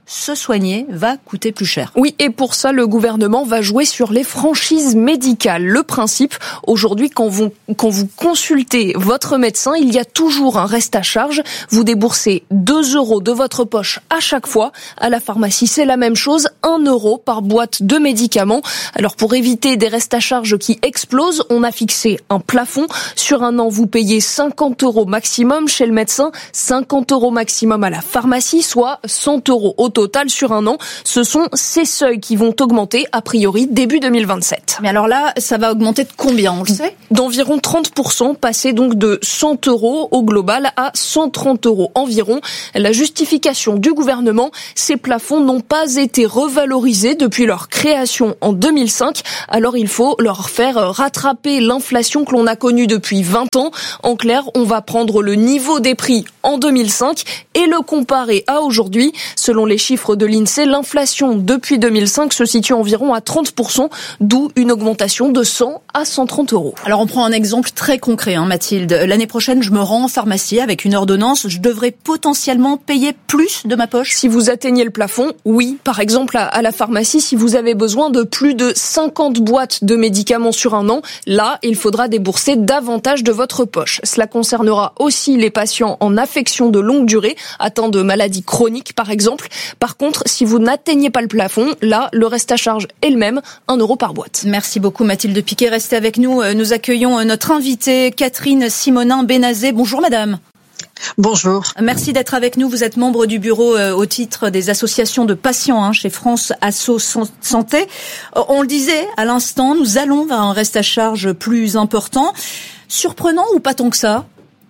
se soigner va coûter plus cher. Oui, et pour ça, le gouvernement va jouer sur les franchises médicales. Le principe, aujourd'hui, quand vous, quand vous consultez votre médecin, il y a toujours un reste à charge. Vous déboursez deux euros de votre poche à chaque fois. À la pharmacie, c'est la même chose, un euro par boîte de médicaments. Alors, pour éviter des restes à charge qui explosent, on a fixé un plafond. Sur un an, vous payez cinquante euros maximum chez le médecin, cinquante euros maximum à la pharmacie, soit cent euros au total sur un an. Ce sont ces seuils qui vont augmenter, a priori, début deux mille vingt-sept. Mais alors là, ça va augmenter de combien, on le sait ? D'environ trente pour cent, passer donc de cent euros au global à cent trente euros environ. La justification du gouvernement, ces plafonds n'ont pas été revalorisés depuis leur création en deux mille cinq. Alors il faut leur faire rattraper l'inflation que l'on a connue depuis vingt ans. En clair, on va prendre le niveau des prix en deux mille cinq et le comparer à aujourd'hui. Selon les chiffres de l'INSEE, l'inflation depuis deux mille cinq se situe environ à trente pour cent, d'où une augmentation de cent à cent trente euros. Alors on prend un exemple très concret, hein, Mathilde. L'année prochaine, je me rends en pharmacie avec une ordonnance. Je devrais potentiellement payer plus de ma poche ? Si vous atteignez le plafond, oui. Par exemple, à la pharmacie, si vous avez besoin de plus de cinquante boîtes de médicaments sur un an, là, il faudra débourser davantage de votre poche. Cela concernera aussi les patients en affection de longue durée, atteints de maladies chroniques par exemple. Par contre, si vous n'atteignez pas le plafond, là, le reste à charge est le même, un euro par boîte. Merci beaucoup Mathilde Piquet. Restez avec nous. Nous accueillons notre invitée Catherine Simonin-Bénazet. Bonjour madame. Bonjour. Merci d'être avec nous. Vous êtes membre du bureau euh, au titre des associations de patients hein, chez France Asso Santé. Euh, on le disait à l'instant, nous allons vers un reste à charge plus important. Surprenant ou pas tant que ça ?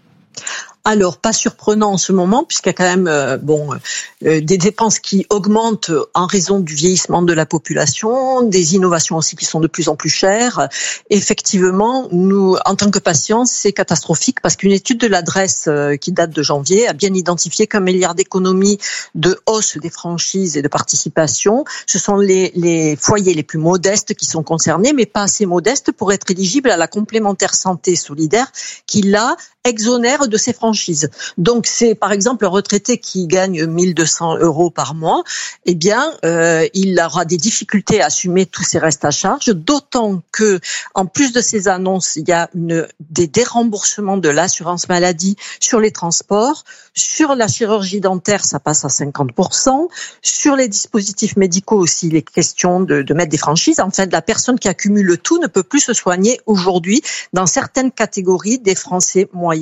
Alors, pas surprenant en ce moment, puisqu'il y a quand même euh, bon euh, des dépenses qui augmentent en raison du vieillissement de la population, des innovations aussi qui sont de plus en plus chères. Effectivement, nous, en tant que patients, c'est catastrophique parce qu'une étude de l'adresse euh, qui date de janvier a bien identifié qu'un milliard d'économies de hausse des franchises et de participation, ce sont les, les foyers les plus modestes qui sont concernés, mais pas assez modestes pour être éligibles à la complémentaire santé solidaire qui, là, exonère de ces franchises. Donc c'est par exemple un retraité qui gagne mille deux cents euros par mois, eh bien euh, il aura des difficultés à assumer tous ces restes à charge, d'autant que en plus de ces annonces, il y a une, des déremboursements de l'assurance maladie sur les transports, sur la chirurgie dentaire ça passe à cinquante pour cent, sur les dispositifs médicaux aussi les questions de, de mettre des franchises. En fait, la personne qui accumule le tout ne peut plus se soigner aujourd'hui dans certaines catégories des Français moyens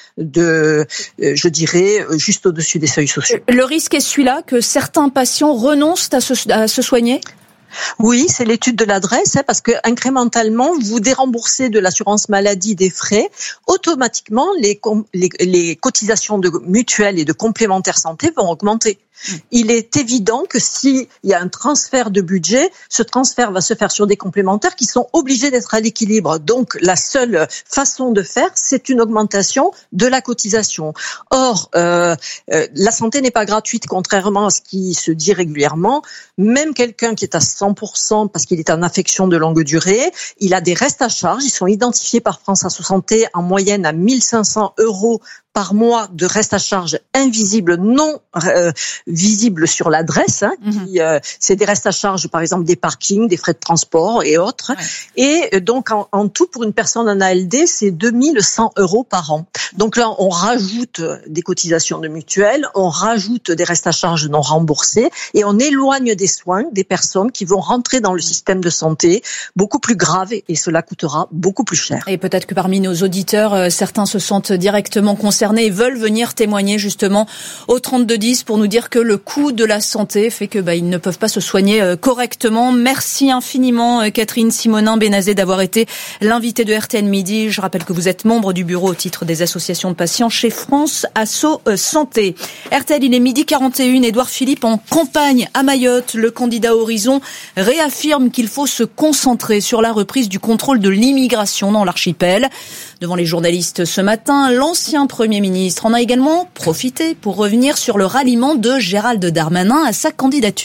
de, je dirais, juste au-dessus des seuils sociaux. Le risque est celui-là, que certains patients renoncent à se, à se soigner ? Oui, c'est l'étude de l'adresse, hein, parce que incrémentalement, vous déremboursez de l'assurance maladie des frais, automatiquement les, les, les cotisations de mutuelles et de complémentaires santé vont augmenter. Il est évident que s'il y a un transfert de budget, ce transfert va se faire sur des complémentaires qui sont obligés d'être à l'équilibre. Donc, la seule façon de faire, c'est une augmentation de la cotisation. Or, euh, euh, la santé n'est pas gratuite, contrairement à ce qui se dit régulièrement. Même quelqu'un qui est à cent pour cent parce qu'il est en affection de longue durée, il a des restes à charge. Ils sont identifiés par France Asso Santé en moyenne à mille cinq cents euros par mois de reste à charge invisible, non euh, visible sur l'adresse. Hein, mm-hmm. qui, euh, c'est des restes à charge, par exemple, des parkings, des frais de transport et autres. Ouais. Et donc, en, en tout, pour une personne en A L D, c'est deux mille cent euros par an. Donc là, on rajoute des cotisations de mutuelle, on rajoute des restes à charge non remboursés et on éloigne des soins des personnes qui vont rentrer dans le système de santé beaucoup plus grave et cela coûtera beaucoup plus cher. Et peut-être que parmi nos auditeurs, certains se sentent directement concernés et veulent venir témoigner justement au trente-deux dix pour nous dire que le coût de la santé fait que bah, ils ne peuvent pas se soigner correctement. Merci infiniment Catherine Simonin-Bénazet d'avoir été l'invitée de R T L Midi. Je rappelle que vous êtes membre du bureau au titre des associations de patients chez France Asso Santé. R T L, il est midi quarante et une. Édouard Philippe en campagne à Mayotte. Le candidat Horizon réaffirme qu'il faut se concentrer sur la reprise du contrôle de l'immigration dans l'archipel. Devant les journalistes ce matin, l'ancien Premier ministre en a également profité pour revenir sur le ralliement de Gérald Darmanin à sa candidature.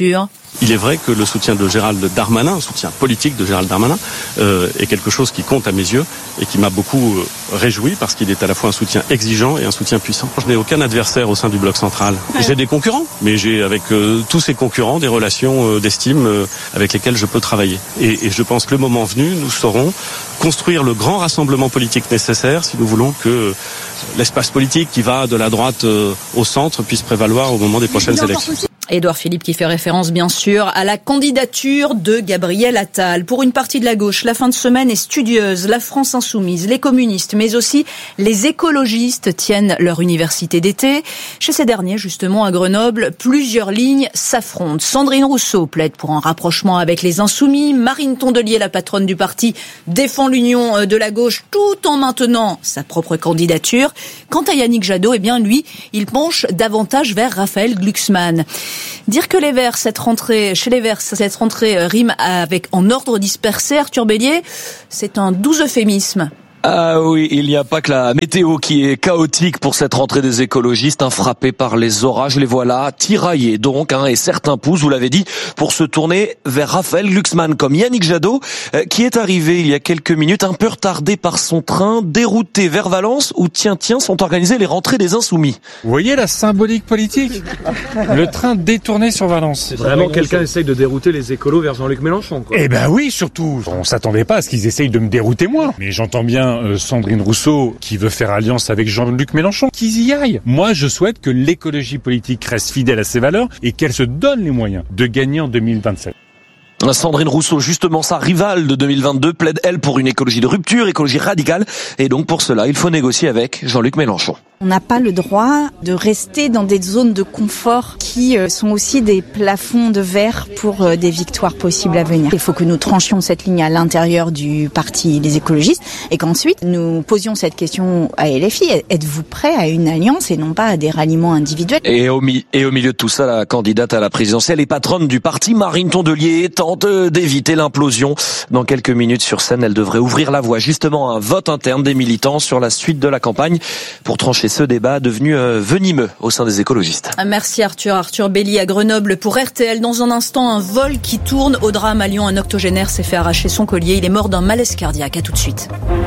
Il est vrai que le soutien de Gérald Darmanin, le soutien politique de Gérald Darmanin, euh, est quelque chose qui compte à mes yeux et qui m'a beaucoup euh, réjoui parce qu'il est à la fois un soutien exigeant et un soutien puissant. Je n'ai aucun adversaire au sein du Bloc central. J'ai des concurrents, mais j'ai avec euh, tous ces concurrents des relations euh, d'estime euh, avec lesquelles je peux travailler. Et, et je pense que le moment venu, nous saurons construire le grand rassemblement politique nécessaire si nous voulons que l'espace politique qui va de la droite euh, au centre puisse prévaloir au moment des prochaines élections. Édouard Philippe qui fait référence bien sûr à la candidature de Gabriel Attal. Pour une partie de la gauche, la fin de semaine est studieuse. La France insoumise, les communistes, mais aussi les écologistes tiennent leur université d'été. Chez ces derniers, justement, à Grenoble, plusieurs lignes s'affrontent. Sandrine Rousseau plaide pour un rapprochement avec les insoumis. Marine Tondelier, la patronne du parti, défend l'union de la gauche tout en maintenant sa propre candidature. Quant à Yannick Jadot, eh bien lui, il penche davantage vers Raphaël Glucksmann. Dire que les Verts, cette rentrée, chez les Verts, cette rentrée rime avec en ordre dispersé, Arthur Bélier, c'est un doux euphémisme. Ah oui, il n'y a pas que la météo qui est chaotique pour cette rentrée des écologistes, hein, frappés par les orages, les voilà, tiraillés donc, hein, et certains poussent, vous l'avez dit, pour se tourner vers Raphaël Glucksmann, comme Yannick Jadot, euh, qui est arrivé il y a quelques minutes, un peu retardé par son train, dérouté vers Valence, où tiens tiens sont organisées les rentrées des Insoumis. Vous voyez la symbolique politique ? Le train détourné sur Valence. Vraiment, quelqu'un essaye de dérouter les écolos vers Jean-Luc Mélenchon, quoi. Eh ben oui, surtout. On s'attendait pas à ce qu'ils essayent de me dérouter moi. Mais j'entends bien Euh, Sandrine Rousseau qui veut faire alliance avec Jean-Luc Mélenchon, qu'ils y aillent. Moi, je souhaite que l'écologie politique reste fidèle à ses valeurs et qu'elle se donne les moyens de gagner en deux mille vingt-sept. Sandrine Rousseau, justement sa rivale de deux mille vingt-deux, plaide elle pour une écologie de rupture, écologie radicale, et donc pour cela, il faut négocier avec Jean-Luc Mélenchon. On n'a pas le droit de rester dans des zones de confort qui sont aussi des plafonds de verre pour des victoires possibles à venir. Il faut que nous tranchions cette ligne à l'intérieur du parti des écologistes et qu'ensuite nous posions cette question à L F I. Êtes-vous prêt à une alliance et non pas à des ralliements individuels ? Et au, mi- et au milieu de tout ça, la candidate à la présidentielle et patronne du parti, Marine Tondelier, tente d'éviter l'implosion. Dans quelques minutes sur scène, elle devrait ouvrir la voie justement à un vote interne des militants sur la suite de la campagne pour trancher ce débat devenu euh, venimeux au sein des écologistes. Merci Arthur. Arthur Bélier à Grenoble pour R T L. Dans un instant, un vol qui tourne au drame à Lyon. Un octogénaire s'est fait arracher son collier. Il est mort d'un malaise cardiaque. À tout de suite.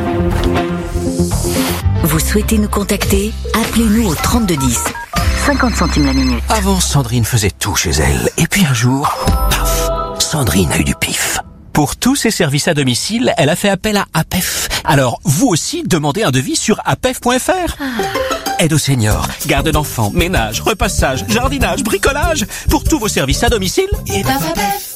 Vous souhaitez nous contacter ? Appelez-nous au trente-deux dix. cinquante centimes la minute. Avant, Sandrine faisait tout chez elle. Et puis un jour, paf, Sandrine a eu du pif. Pour tous ses services à domicile, elle a fait appel à A P E F. Alors, vous aussi, demandez un devis sur A P E F point F R. Aide aux seniors, garde d'enfants, ménage, repassage, jardinage, bricolage. Pour tous vos services à domicile, et ben A P E F.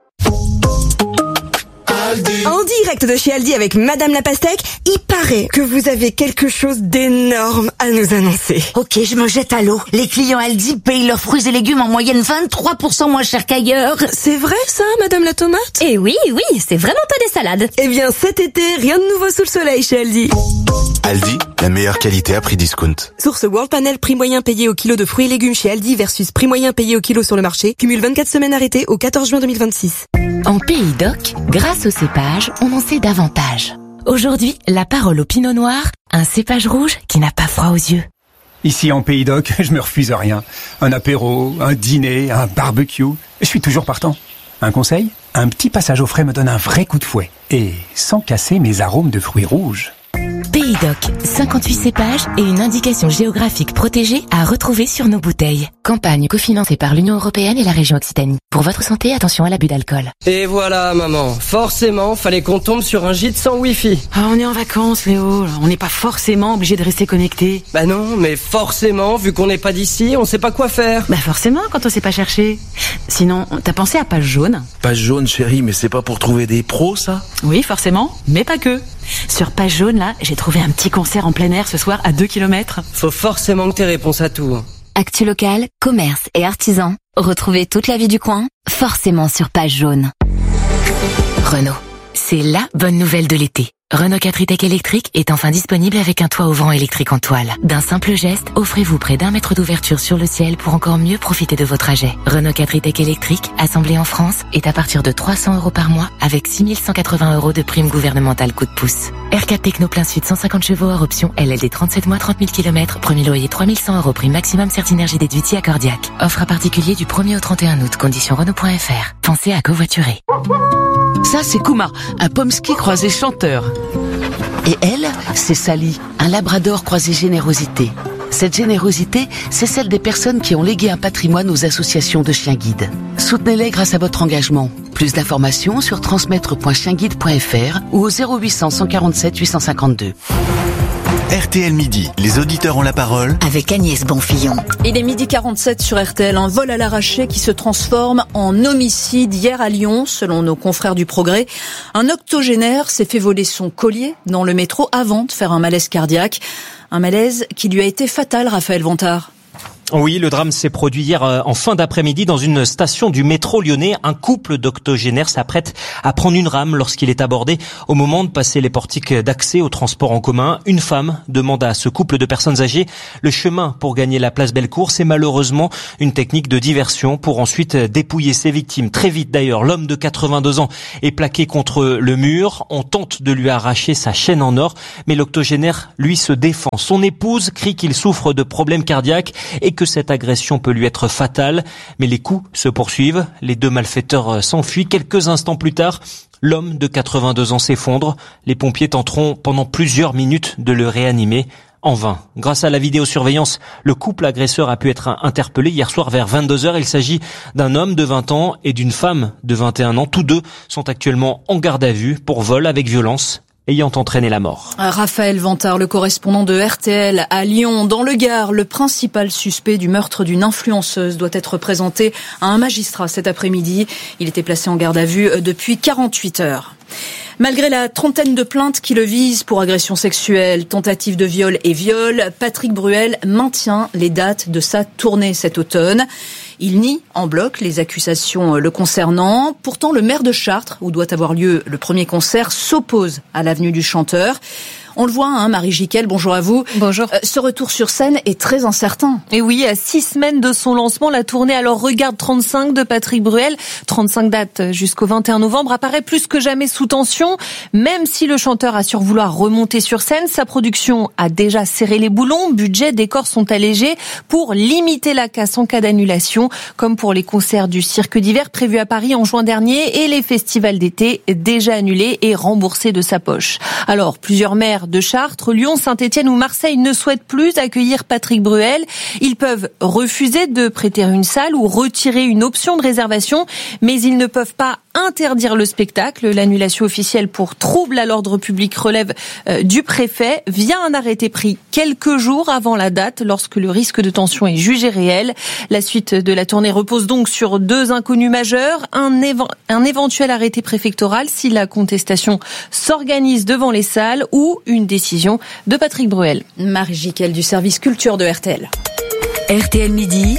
En direct de chez Aldi avec Madame la Pastèque, il paraît que vous avez quelque chose d'énorme à nous annoncer. Ok, je me jette à l'eau. Les clients Aldi payent leurs fruits et légumes en moyenne vingt-trois pour cent moins cher qu'ailleurs. C'est vrai ça, Madame la Tomate ? Eh oui, oui, c'est vraiment pas des salades. Eh bien cet été, rien de nouveau sous le soleil chez Aldi. Aldi, la meilleure qualité à prix discount. Source World Panel, prix moyen payé au kilo de fruits et légumes chez Aldi versus prix moyen payé au kilo sur le marché. Cumule vingt-quatre semaines arrêtées au quatorze juin deux mille vingt-six. En Pays d'Oc, grâce au cépage, on en sait davantage. Aujourd'hui, la parole au pinot noir, un cépage rouge qui n'a pas froid aux yeux. Ici en Pays d'Oc, je me refuse à rien. Un apéro, un dîner, un barbecue, je suis toujours partant. Un conseil ? Un petit passage au frais me donne un vrai coup de fouet. Et sans casser mes arômes de fruits rouges. Pays d'Oc, cinquante-huit cépages et une indication géographique protégée à retrouver sur nos bouteilles. Campagne cofinancée par l'Union européenne et la région Occitanie. Pour votre santé, attention à l'abus d'alcool. Et voilà, maman. Forcément, fallait qu'on tombe sur un gîte sans wifi. Ah, on est en vacances, Léo. On n'est pas forcément obligé de rester connecté. Bah non, mais forcément, vu qu'on n'est pas d'ici, on sait pas quoi faire. Bah forcément, quand on sait pas chercher. Sinon, t'as pensé à Page Jaune ? Page Jaune, chérie, mais c'est pas pour trouver des pros, ça ? Oui, forcément, mais pas que. Sur Page Jaune, là, j'ai trouvé un petit concert en plein air ce soir à deux kilomètres. Faut forcément que t'aies réponse à tout. Actu local, commerce et artisans. Retrouvez toute la vie du coin, forcément sur Page Jaune. Renault, c'est la bonne nouvelle de l'été. Renault quatre e-Tech électrique est enfin disponible avec un toit ouvrant électrique en toile. D'un simple geste, offrez-vous près d'un mètre d'ouverture sur le ciel pour encore mieux profiter de vos trajets. Renault quatre e-Tech électrique, assemblé en France, est à partir de trois cents euros par mois avec six mille cent quatre-vingts euros de prime gouvernementale coup de pouce. R quatre Techno plein sud cent cinquante chevaux hors option L L D trente-sept mois trente mille kilomètres, premier loyer trois mille cent euros prime maximum Certinergie déduite si accordiaque. Offre à particulier du premier au trente et un août, conditions Renault point F R. Pensez à covoiturer. Ça, c'est Kuma, un pomsky croisé chanteur. Et elle, c'est Sally, un labrador croisé générosité. Cette générosité, c'est celle des personnes qui ont légué un patrimoine aux associations de chiens guides. Soutenez-les grâce à votre engagement. Plus d'informations sur transmettre point chien guide point F R ou au zéro huit cents cent quarante-sept huit cent cinquante-deux. R T L Midi, les auditeurs ont la parole avec Agnès Bonfillon. Il est midi quarante-sept sur R T L, un vol à l'arraché qui se transforme en homicide hier à Lyon, selon nos confrères du Progrès. Un octogénaire s'est fait voler son collier dans le métro avant de faire un malaise cardiaque. Un malaise qui lui a été fatal, Raphaël Vantard. Oui, le drame s'est produit hier en fin d'après-midi dans une station du métro lyonnais. Un couple d'octogénaires s'apprête à prendre une rame lorsqu'il est abordé. Au moment de passer les portiques d'accès au transport en commun, une femme demande à ce couple de personnes âgées le chemin pour gagner la place Bellecour. C'est malheureusement une technique de diversion pour ensuite dépouiller ses victimes. Très vite d'ailleurs, l'homme de quatre-vingt-deux ans est plaqué contre le mur. On tente de lui arracher sa chaîne en or, mais l'octogénaire, lui, se défend. Son épouse crie qu'il souffre de problèmes cardiaques et que cette agression peut lui être fatale. Mais les coups se poursuivent. Les deux malfaiteurs s'enfuient. Quelques instants plus tard, l'homme de quatre-vingt-deux ans s'effondre. Les pompiers tenteront pendant plusieurs minutes de le réanimer. En vain. Grâce à la vidéosurveillance, le couple agresseur a pu être interpellé hier soir vers vingt-deux heures. Il s'agit d'un homme de vingt ans et d'une femme de vingt et un ans. Tous deux sont actuellement en garde à vue pour vol avec violence ayant entraîné la mort. Raphaël Vantard, le correspondant de R T L à Lyon. Dans le Gard, le principal suspect du meurtre d'une influenceuse doit être présenté à un magistrat cet après-midi. Il était placé en garde à vue depuis quarante-huit heures. Malgré la trentaine de plaintes qui le visent pour agression sexuelle, tentative de viol et viol, Patrick Bruel maintient les dates de sa tournée cet automne. Il nie en bloc les accusations le concernant. Pourtant, le maire de Chartres, où doit avoir lieu le premier concert, s'oppose à l'avenue du chanteur. On le voit, hein, Marie Jiquel, bonjour à vous. Bonjour. Euh, ce retour sur scène est très incertain. Et oui, à six semaines de son lancement, la tournée Alors Regarde trente-cinq de Patrick Bruel, trente-cinq dates jusqu'au vingt et un novembre, apparaît plus que jamais sous tension. Même si le chanteur assure vouloir remonter sur scène, sa production a déjà serré les boulons. Budget, décors sont allégés pour limiter la casse en cas d'annulation, comme pour les concerts du Cirque d'hiver prévus à Paris en juin dernier et les festivals d'été déjà annulés et remboursés de sa poche. Alors, plusieurs maires de Chartres, Lyon, Saint-Étienne ou Marseille ne souhaitent plus accueillir Patrick Bruel. Ils peuvent refuser de prêter une salle ou retirer une option de réservation, mais ils ne peuvent pas interdire le spectacle. L'annulation officielle pour trouble à l'ordre public relève euh, du préfet via un arrêté pris quelques jours avant la date lorsque le risque de tension est jugé réel. La suite de la tournée repose donc sur deux inconnus majeurs, un, éve- un éventuel arrêté préfectoral si la contestation s'organise devant les salles ou une décision de Patrick Bruel. Marie Jiquel du service culture de R T L. R T L Midi.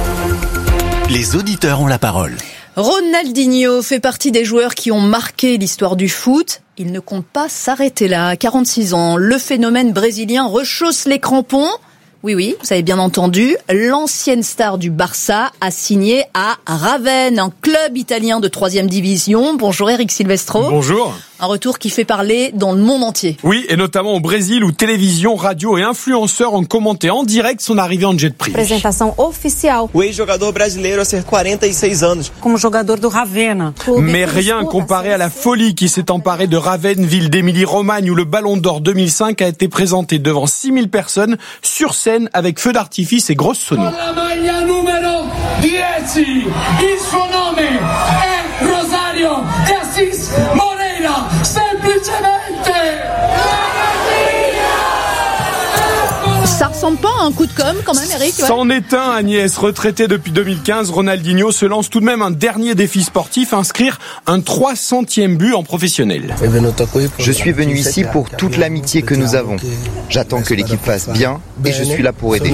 Les auditeurs ont la parole. Ronaldinho fait partie des joueurs qui ont marqué l'histoire du foot. Il ne compte pas s'arrêter là. À quarante-six ans, le phénomène brésilien rechausse les crampons. Oui, oui, vous avez bien entendu. L'ancienne star du Barça a signé à Ravenne, un club italien de troisième division. Bonjour Eric Silvestro. Bonjour. Un retour qui fait parler dans le monde entier. Oui, et notamment au Brésil où télévision, radio et influenceurs ont commenté en direct son arrivée en jet privé. Apresentação oficial. O ex-jogador brasileiro a ser quarenta e seis anos. Como jogador do Ravenna. Mais rien comparé à la folie qui s'est emparée de Ravenne, ville d'Émilie-Romagne où le Ballon d'Or deux mille cinq a été présenté devant six mille personnes sur scène avec feux d'artifice et grosses sonos. La maglia numero dix, il suo nome è Rosario de Assis Moreira, semplicemente. Ça ressemble pas à un coup de com' quand même, Eric? Ouais. C'en est un, Agnès. Retraité depuis deux mille quinze, Ronaldinho se lance tout de même un dernier défi sportif, inscrire un trois centième but en professionnel. Je suis venu ici pour toute l'amitié que nous avons. J'attends que l'équipe fasse bien et je suis là pour aider.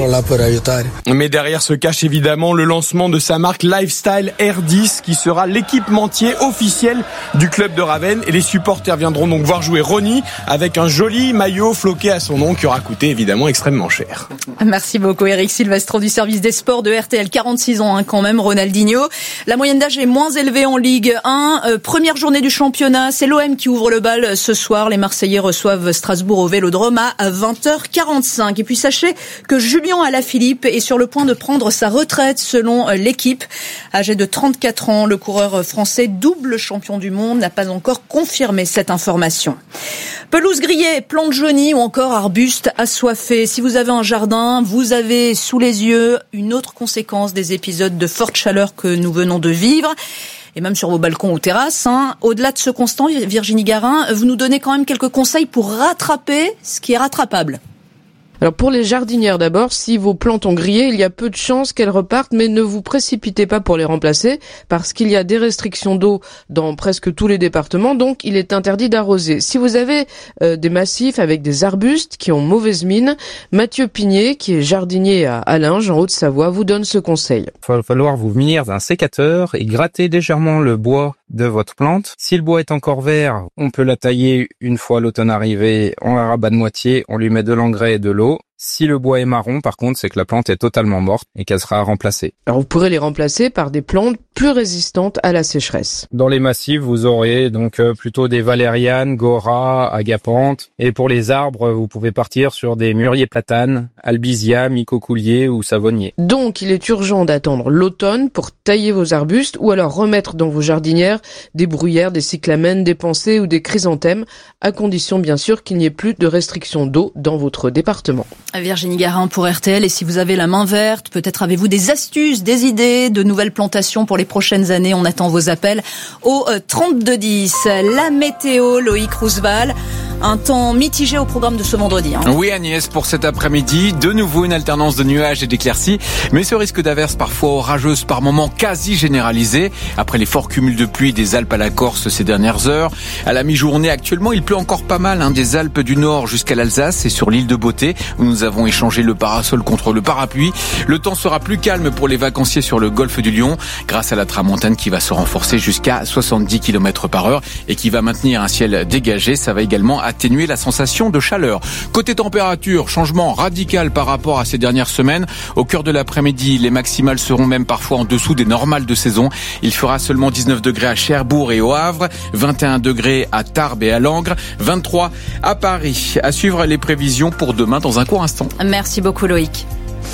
Mais derrière se cache évidemment le lancement de sa marque Lifestyle R dix qui sera l'équipementier officiel du club de Ravenne. Et les supporters viendront donc voir jouer Ronny avec un joli maillot floqué à son nom qui aura coûté évidemment extrêmement cher. Merci beaucoup Eric Silvestro du service des sports de R T L. quarante-six ans hein, quand même, Ronaldinho. La moyenne d'âge est moins élevée en Ligue un. Euh, première journée du championnat, c'est l'O M qui ouvre le bal ce soir. Les Marseillais reçoivent Strasbourg au Vélodrome à vingt heures quarante-cinq. Et puis sachez que Julien Alaphilippe est sur le point de prendre sa retraite selon l'équipe. Âgé de trente-quatre ans, le coureur français, double champion du monde, n'a pas encore confirmé cette information. Pelouse grillée, plantes jaunies ou encore arbustes assoiffés. Si vous avez un jardin, vous avez sous les yeux une autre conséquence des épisodes de forte chaleur que nous venons de vivre. Et même sur vos balcons ou terrasses. Hein. Au-delà de ce constat, Virginie Garin, vous nous donnez quand même quelques conseils pour rattraper ce qui est rattrapable. Alors pour les jardinières d'abord, si vos plantes ont grillé, il y a peu de chances qu'elles repartent, mais ne vous précipitez pas pour les remplacer, parce qu'il y a des restrictions d'eau dans presque tous les départements, donc il est interdit d'arroser. Si vous avez euh, des massifs avec des arbustes qui ont mauvaise mine, Mathieu Pigné, qui est jardinier à Allinges, en Haute-Savoie, vous donne ce conseil. Il va falloir vous munir d'un sécateur et gratter légèrement le bois de votre plante. Si le bois est encore vert, on peut la tailler une fois l'automne arrivé, on la rabat de moitié, on lui met de l'engrais et de l'eau. Si le bois est marron, par contre, c'est que la plante est totalement morte et qu'elle sera remplacée. Alors vous pourrez les remplacer par des plantes plus résistantes à la sécheresse. Dans les massifs, vous aurez donc euh, plutôt des valérianes, goras, agapanthes. Et pour les arbres, vous pouvez partir sur des mûriers platanes, albizia, micocoulier ou savonnier. Donc il est urgent d'attendre l'automne pour tailler vos arbustes ou alors remettre dans vos jardinières des bruyères, des cyclamènes, des pensées ou des chrysanthèmes, à condition bien sûr qu'il n'y ait plus de restrictions d'eau dans votre département. Virginie Garin pour R T L. Et si vous avez la main verte, peut-être avez-vous des astuces, des idées de nouvelles plantations pour les prochaines années. On attend vos appels au trente-deux dix. La météo, Loïc Roosevelt. Un temps mitigé au programme de ce vendredi. Hein. Oui Agnès, pour cet après-midi, de nouveau une alternance de nuages et d'éclaircies, mais ce risque d'averses parfois orageuses par moments quasi généralisé. Après les forts cumuls de pluie des Alpes à la Corse ces dernières heures, à la mi-journée actuellement, il pleut encore pas mal hein, des Alpes du Nord jusqu'à l'Alsace et sur l'île de Beauté où nous avons échangé le parasol contre le parapluie. Le temps sera plus calme pour les vacanciers sur le golfe du Lion grâce à la tramontane qui va se renforcer jusqu'à soixante-dix kilomètres par heure et qui va maintenir un ciel dégagé. Ça va également atténuer la sensation de chaleur. Côté température, changement radical par rapport à ces dernières semaines. Au cœur de l'après-midi, les maximales seront même parfois en dessous des normales de saison. Il fera seulement dix-neuf degrés à Cherbourg et au Havre, vingt et un degrés à Tarbes et à Langres, vingt-trois à Paris. À suivre les prévisions pour demain dans un court instant. Merci beaucoup Loïc.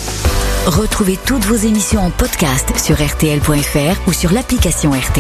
Retrouvez toutes vos émissions en podcast sur R T L point F R ou sur l'application R T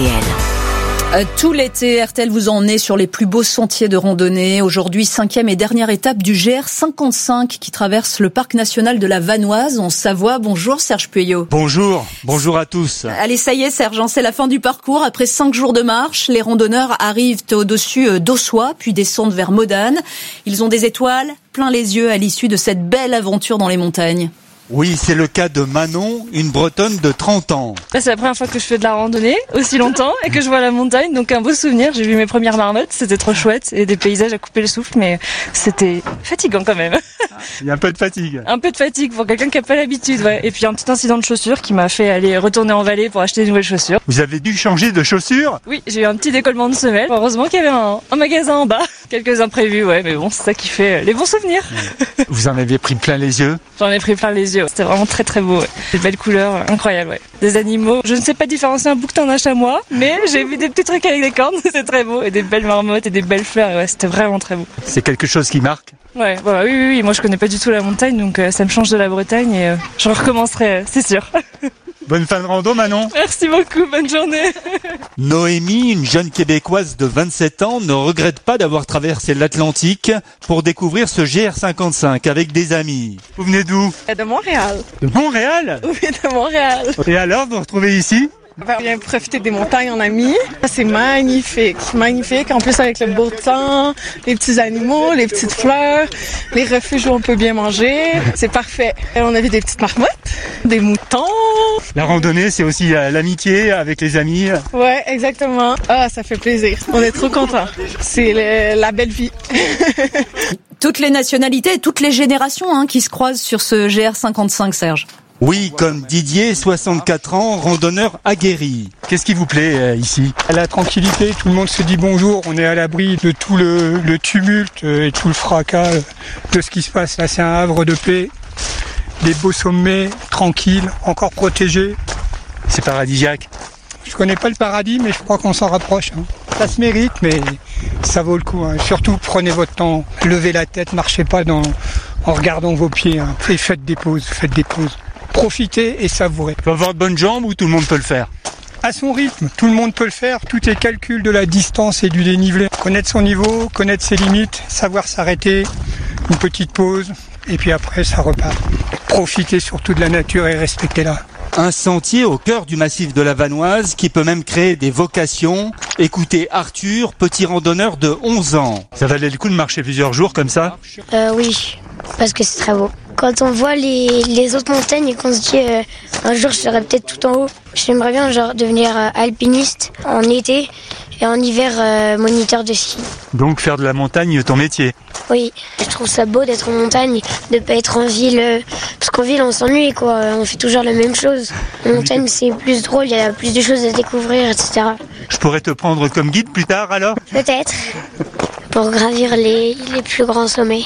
L. Tout l'été, R T L vous emmenez sur les plus beaux sentiers de randonnée. Aujourd'hui, cinquième et dernière étape du G R cinquante-cinq qui traverse le parc national de la Vanoise en Savoie. Bonjour Serge Pueyo. Bonjour, bonjour à tous. Allez, ça y est Serge, c'est la fin du parcours. Après cinq jours de marche, les randonneurs arrivent au-dessus d'Ossois, puis descendent vers Modane. Ils ont des étoiles plein les yeux à l'issue de cette belle aventure dans les montagnes. Oui, c'est le cas de Manon, une Bretonne de trente ans. C'est la première fois que je fais de la randonnée aussi longtemps et que je vois la montagne, donc un beau souvenir. J'ai vu mes premières marmottes, c'était trop chouette et des paysages à couper le souffle, mais c'était fatigant quand même. Il y a un peu de fatigue. Un peu de fatigue pour quelqu'un qui n'a pas l'habitude, ouais. Et puis un petit incident de chaussures qui m'a fait aller retourner en vallée pour acheter de nouvelles chaussures. Vous avez dû changer de chaussures ? Oui, j'ai eu un petit décollement de semelle. Heureusement qu'il y avait un, un magasin en bas. Quelques imprévus, ouais, mais bon, c'est ça qui fait les bons souvenirs. Vous en aviez pris plein les yeux ? J'en ai pris plein les yeux. C'était vraiment très très beau. Ouais. Des belles couleurs, incroyables. Ouais. Des animaux. Je ne sais pas différencier un bouquetin d'un chamois, mais j'ai vu des petits trucs avec des cornes. C'était très beau. Et des belles marmottes et des belles fleurs. Et ouais, c'était vraiment très beau. C'est quelque chose qui marque ? Ouais, bah, oui, oui, oui. Moi, je connais pas du tout la montagne, donc euh, ça me change de la Bretagne et euh, je recommencerai, euh, c'est sûr. Bonne fin de rando, Manon. Merci beaucoup, bonne journée. Noémie, une jeune Québécoise de vingt-sept ans, ne regrette pas d'avoir traversé l'Atlantique pour découvrir ce G R cinquante-cinq avec des amis. Vous venez d'où ? De Montréal. De Montréal ? Oui, de Montréal. Et alors, vous vous retrouvez ici ? On va bien profiter des montagnes en amis. C'est magnifique, magnifique. En plus avec le beau temps, les petits animaux, les petites fleurs, les refuges où on peut bien manger. C'est parfait. On a vu des petites marmottes, des moutons. La randonnée, c'est aussi l'amitié avec les amis. Ouais, exactement. Ah, ça fait plaisir. On est trop contents. C'est le, la belle vie. Toutes les nationalités, toutes les générations hein, qui se croisent sur ce G R cinquante-cinq, Serge. Oui, comme Didier, soixante-quatre ans, randonneur aguerri. Qu'est-ce qui vous plaît euh, ici ? La tranquillité, tout le monde se dit bonjour, on est à l'abri de tout le, le tumulte et tout le fracas de ce qui se passe. Là, c'est un havre de paix, des beaux sommets, tranquilles, encore protégés. C'est paradisiaque. Je connais pas le paradis, mais je crois qu'on s'en rapproche. Hein. Ça se mérite, mais ça vaut le coup. Hein. Surtout, prenez votre temps, levez la tête, marchez pas dans, en regardant vos pieds. Hein. Et faites des pauses, faites des pauses. Profitez et savourez. Il faut avoir de bonnes jambes ou tout le monde peut le faire ? À son rythme, tout le monde peut le faire. Tout est calcul de la distance et du dénivelé. Connaître son niveau, connaître ses limites, savoir s'arrêter, une petite pause, et puis après ça repart. Profitez surtout de la nature et respectez-la. Un sentier au cœur du massif de la Vanoise qui peut même créer des vocations. Écoutez Arthur, petit randonneur de onze ans. Ça valait le coup de marcher plusieurs jours comme ça ? Euh, oui, parce que c'est très beau. Quand on voit les, les autres montagnes et qu'on se dit euh, un jour je serai peut-être tout en haut, j'aimerais bien genre devenir euh, alpiniste en été et en hiver euh, moniteur de ski. Donc faire de la montagne ton métier ? Oui, je trouve ça beau d'être en montagne, de pas être en ville, euh, parce qu'en ville on s'ennuie quoi, on fait toujours la même chose. En montagne c'est plus drôle, il y a plus de choses à découvrir, et cetera. Je pourrais te prendre comme guide plus tard alors ? Peut-être, pour gravir les, les plus grands sommets.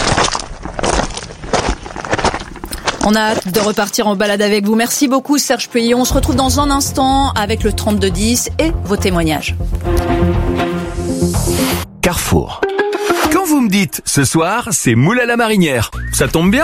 On a hâte de repartir en balade avec vous. Merci beaucoup Serge Peuillon. On se retrouve dans un instant avec le trente-deux dix et vos témoignages. Carrefour. Quand vous me dites ce soir, c'est moule à la marinière, ça tombe bien.